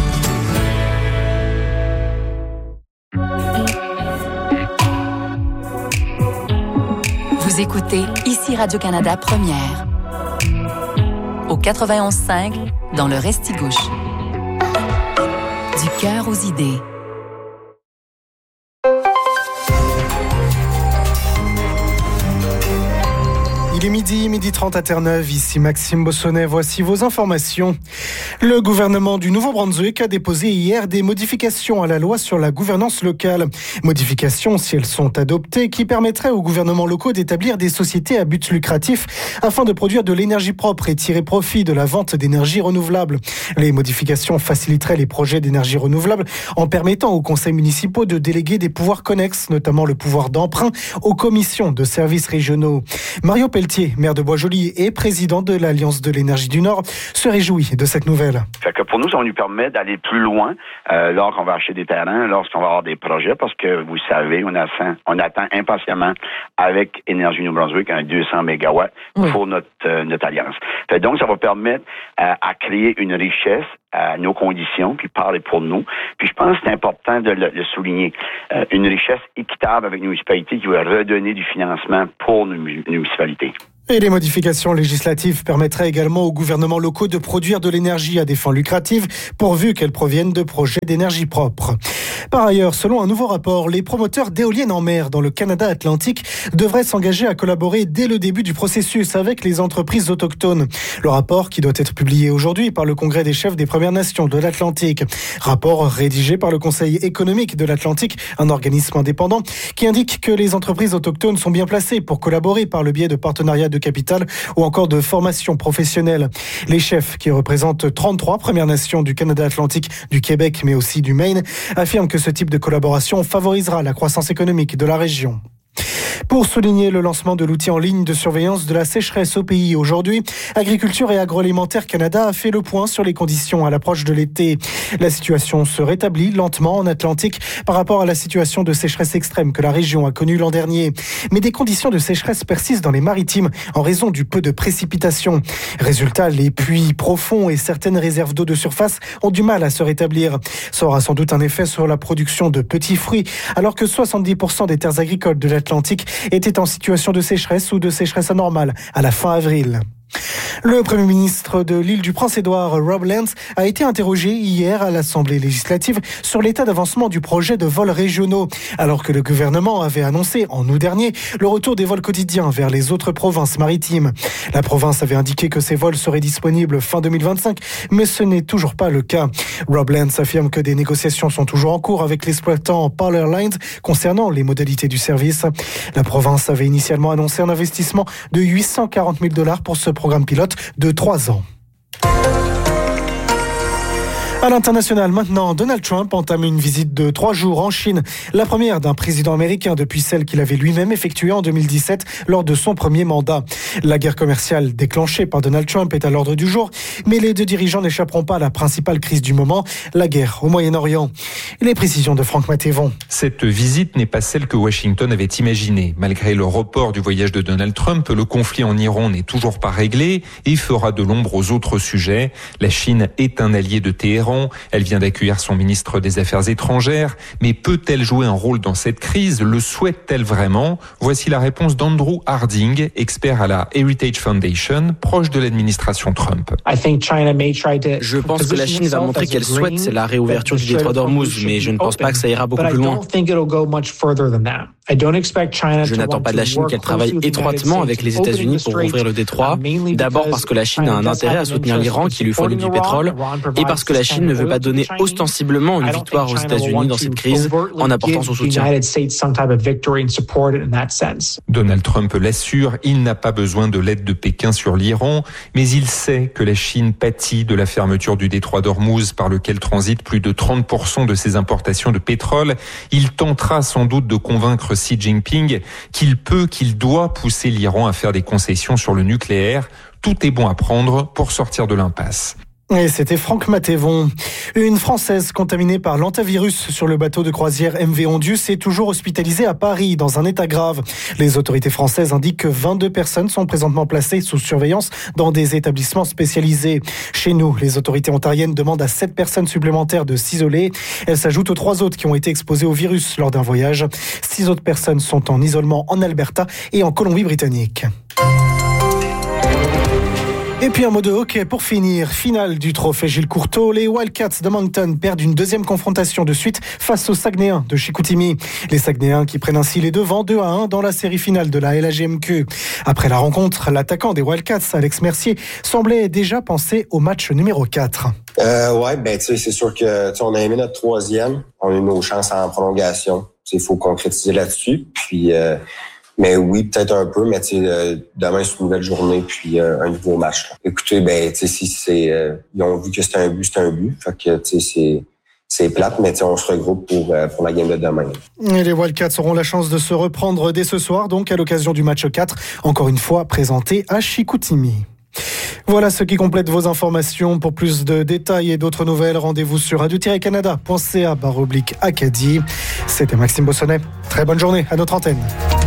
Vous écoutez Ici Radio-Canada Première. Au quatre-vingt-onze cinq, dans le Restigouche. Du cœur aux idées. Il est midi, midi trente à Terre-Neuve. Ici Maxime Bossonnet. Voici vos informations. Le gouvernement du Nouveau-Brunswick a déposé hier des modifications à la loi sur la gouvernance locale. Modifications, si elles sont adoptées, qui permettraient aux gouvernements locaux d'établir des sociétés à but lucratif afin de produire de l'énergie propre et tirer profit de la vente d'énergie renouvelable. Les modifications faciliteraient les projets d'énergie renouvelable en permettant aux conseils municipaux de déléguer des pouvoirs connexes, notamment le pouvoir d'emprunt, aux commissions de services régionaux. Mario Pelletier, maire de Boisjoli et président de l'Alliance de l'énergie du Nord, se réjouit de cette nouvelle. Fait que pour nous, ça va nous permettre d'aller plus loin euh, lorsqu'on va acheter des terrains, lorsqu'on va avoir des projets, parce que vous savez, on, a faim, on attend impatiemment avec Énergie Nouveau-Brunswick un deux cents mégawatts oui. pour notre, euh, notre alliance. Fait donc, ça va permettre euh, à créer une richesse à nos conditions, puis parler pour nous. Puis je pense que c'est important de le, le souligner. Euh, une richesse équitable avec nos municipalités qui va redonner du financement pour nos, nos municipalités. Et les modifications législatives permettraient également aux gouvernements locaux de produire de l'énergie à des fins lucratives, pourvu qu'elle provienne de projets d'énergie propre. Par ailleurs, selon un nouveau rapport, les promoteurs d'éoliennes en mer dans le Canada Atlantique devraient s'engager à collaborer dès le début du processus avec les entreprises autochtones. Le rapport, qui doit être publié aujourd'hui par le Congrès des chefs des Premières Nations de l'Atlantique, rapport rédigé par le Conseil économique de l'Atlantique, un organisme indépendant, qui indique que les entreprises autochtones sont bien placées pour collaborer par le biais de partenariats de capital ou encore de formation professionnelle. Les chefs, qui représentent trente-trois Premières Nations du Canada Atlantique, du Québec mais aussi du Maine, affirment que ce type de collaboration favorisera la croissance économique de la région. Pour souligner le lancement de l'outil en ligne de surveillance de la sécheresse au pays aujourd'hui, Agriculture et Agroalimentaire Canada a fait le point sur les conditions à l'approche de l'été. La situation se rétablit lentement en Atlantique par rapport à la situation de sécheresse extrême que la région a connue l'an dernier. Mais des conditions de sécheresse persistent dans les maritimes en raison du peu de précipitations. Résultat, les puits profonds et certaines réserves d'eau de surface ont du mal à se rétablir. Ça aura sans doute un effet sur la production de petits fruits, alors que soixante-dix pour cent des terres agricoles de l'Atlantique étaient en situation de sécheresse ou de sécheresse anormale à la fin avril. Le Premier ministre de l'île du Prince-Édouard, Rob Lance, a été interrogé hier à l'Assemblée législative sur l'état d'avancement du projet de vols régionaux, alors que le gouvernement avait annoncé en août dernier le retour des vols quotidiens vers les autres provinces maritimes. La province avait indiqué que ces vols seraient disponibles fin deux mille vingt-cinq, mais ce n'est toujours pas le cas. Rob Lance affirme que des négociations sont toujours en cours avec l'exploitant Pearl Airlines concernant les modalités du service. La province avait initialement annoncé un investissement de huit cent quarante mille dollars pour ce programme pilote de trois ans. À l'international maintenant, Donald Trump entame une visite de trois jours en Chine, la première d'un président américain depuis celle qu'il avait lui-même effectuée en deux mille dix-sept lors de son premier mandat. La guerre commerciale déclenchée par Donald Trump est à l'ordre du jour, mais les deux dirigeants n'échapperont pas à la principale crise du moment, la guerre au Moyen-Orient. Les précisions de Franck Mathévon. Cette visite n'est pas celle que Washington avait imaginée. Malgré le report du voyage de Donald Trump, le conflit en Iran n'est toujours pas réglé et fera de l'ombre aux autres sujets. La Chine est un allié de Téhéran. Elle vient d'accueillir son ministre des Affaires étrangères. Mais peut-elle jouer un rôle dans cette crise? Le souhaite-t-elle vraiment? Voici la réponse d'Andrew Harding, expert à la Heritage Foundation, proche de l'administration Trump. Je pense que la Chine va montrer qu'elle souhaite la réouverture du détroit d'Ormuz, mais je ne pense pas que ça ira beaucoup plus loin. Je n'attends pas de la Chine qu'elle travaille étroitement avec les États-Unis pour ouvrir le détroit. D'abord parce que la Chine a un intérêt à soutenir l'Iran qui lui fournit du pétrole, et parce que la Chine Chine ne veut pas donner ostensiblement une victoire aux États-Unis dans cette crise en apportant son soutien. Donald Trump l'assure, il n'a pas besoin de l'aide de Pékin sur l'Iran, mais il sait que la Chine pâtit de la fermeture du détroit d'Ormuz par lequel transitent plus de trente pour cent de ses importations de pétrole. Il tentera sans doute de convaincre Xi Jinping qu'il peut, qu'il doit pousser l'Iran à faire des concessions sur le nucléaire. Tout est bon à prendre pour sortir de l'impasse. Et c'était Franck Matévon. Une Française contaminée par l'hantavirus sur le bateau de croisière M V Ondius est toujours hospitalisée à Paris dans un état grave. Les autorités françaises indiquent que vingt-deux personnes sont présentement placées sous surveillance dans des établissements spécialisés. Chez nous, les autorités ontariennes demandent à sept personnes supplémentaires de s'isoler. Elles s'ajoutent aux trois autres qui ont été exposées au virus lors d'un voyage. Six autres personnes sont en isolement en Alberta et en Colombie-Britannique. Et puis un mot de hockey pour finir. Finale du trophée Gilles Courteau. Les Wildcats de Moncton perdent une deuxième confrontation de suite face aux Saguenayens de Chicoutimi. Les Saguenayens qui prennent ainsi les devants deux à un dans la série finale de la L A G M Q. Après la rencontre, l'attaquant des Wildcats, Alex Mercier, semblait déjà penser au match numéro quatre. Euh, ouais, ben tu sais, c'est sûr que on a aimé notre troisième. On a eu nos chances en prolongation. Il faut concrétiser là-dessus. Puis... Euh, Mais oui, peut-être un peu, mais tu sais, euh, demain, c'est une nouvelle journée, puis euh, un nouveau match. Là. Écoutez, ben, tu sais, si c'est... Euh, ils ont vu que c'était un but, c'est un but. Fait que, tu sais, c'est... C'est plate, mais on se regroupe pour, euh, pour la game de demain. Et les Wildcats auront la chance de se reprendre dès ce soir, donc à l'occasion du match quatre, encore une fois présenté à Chicoutimi. Voilà ce qui complète vos informations. Pour plus de détails et d'autres nouvelles, rendez-vous sur radio tiret canada point c a barre oblique Acadie. C'était Maxime Bossonnet. Très bonne journée à notre antenne.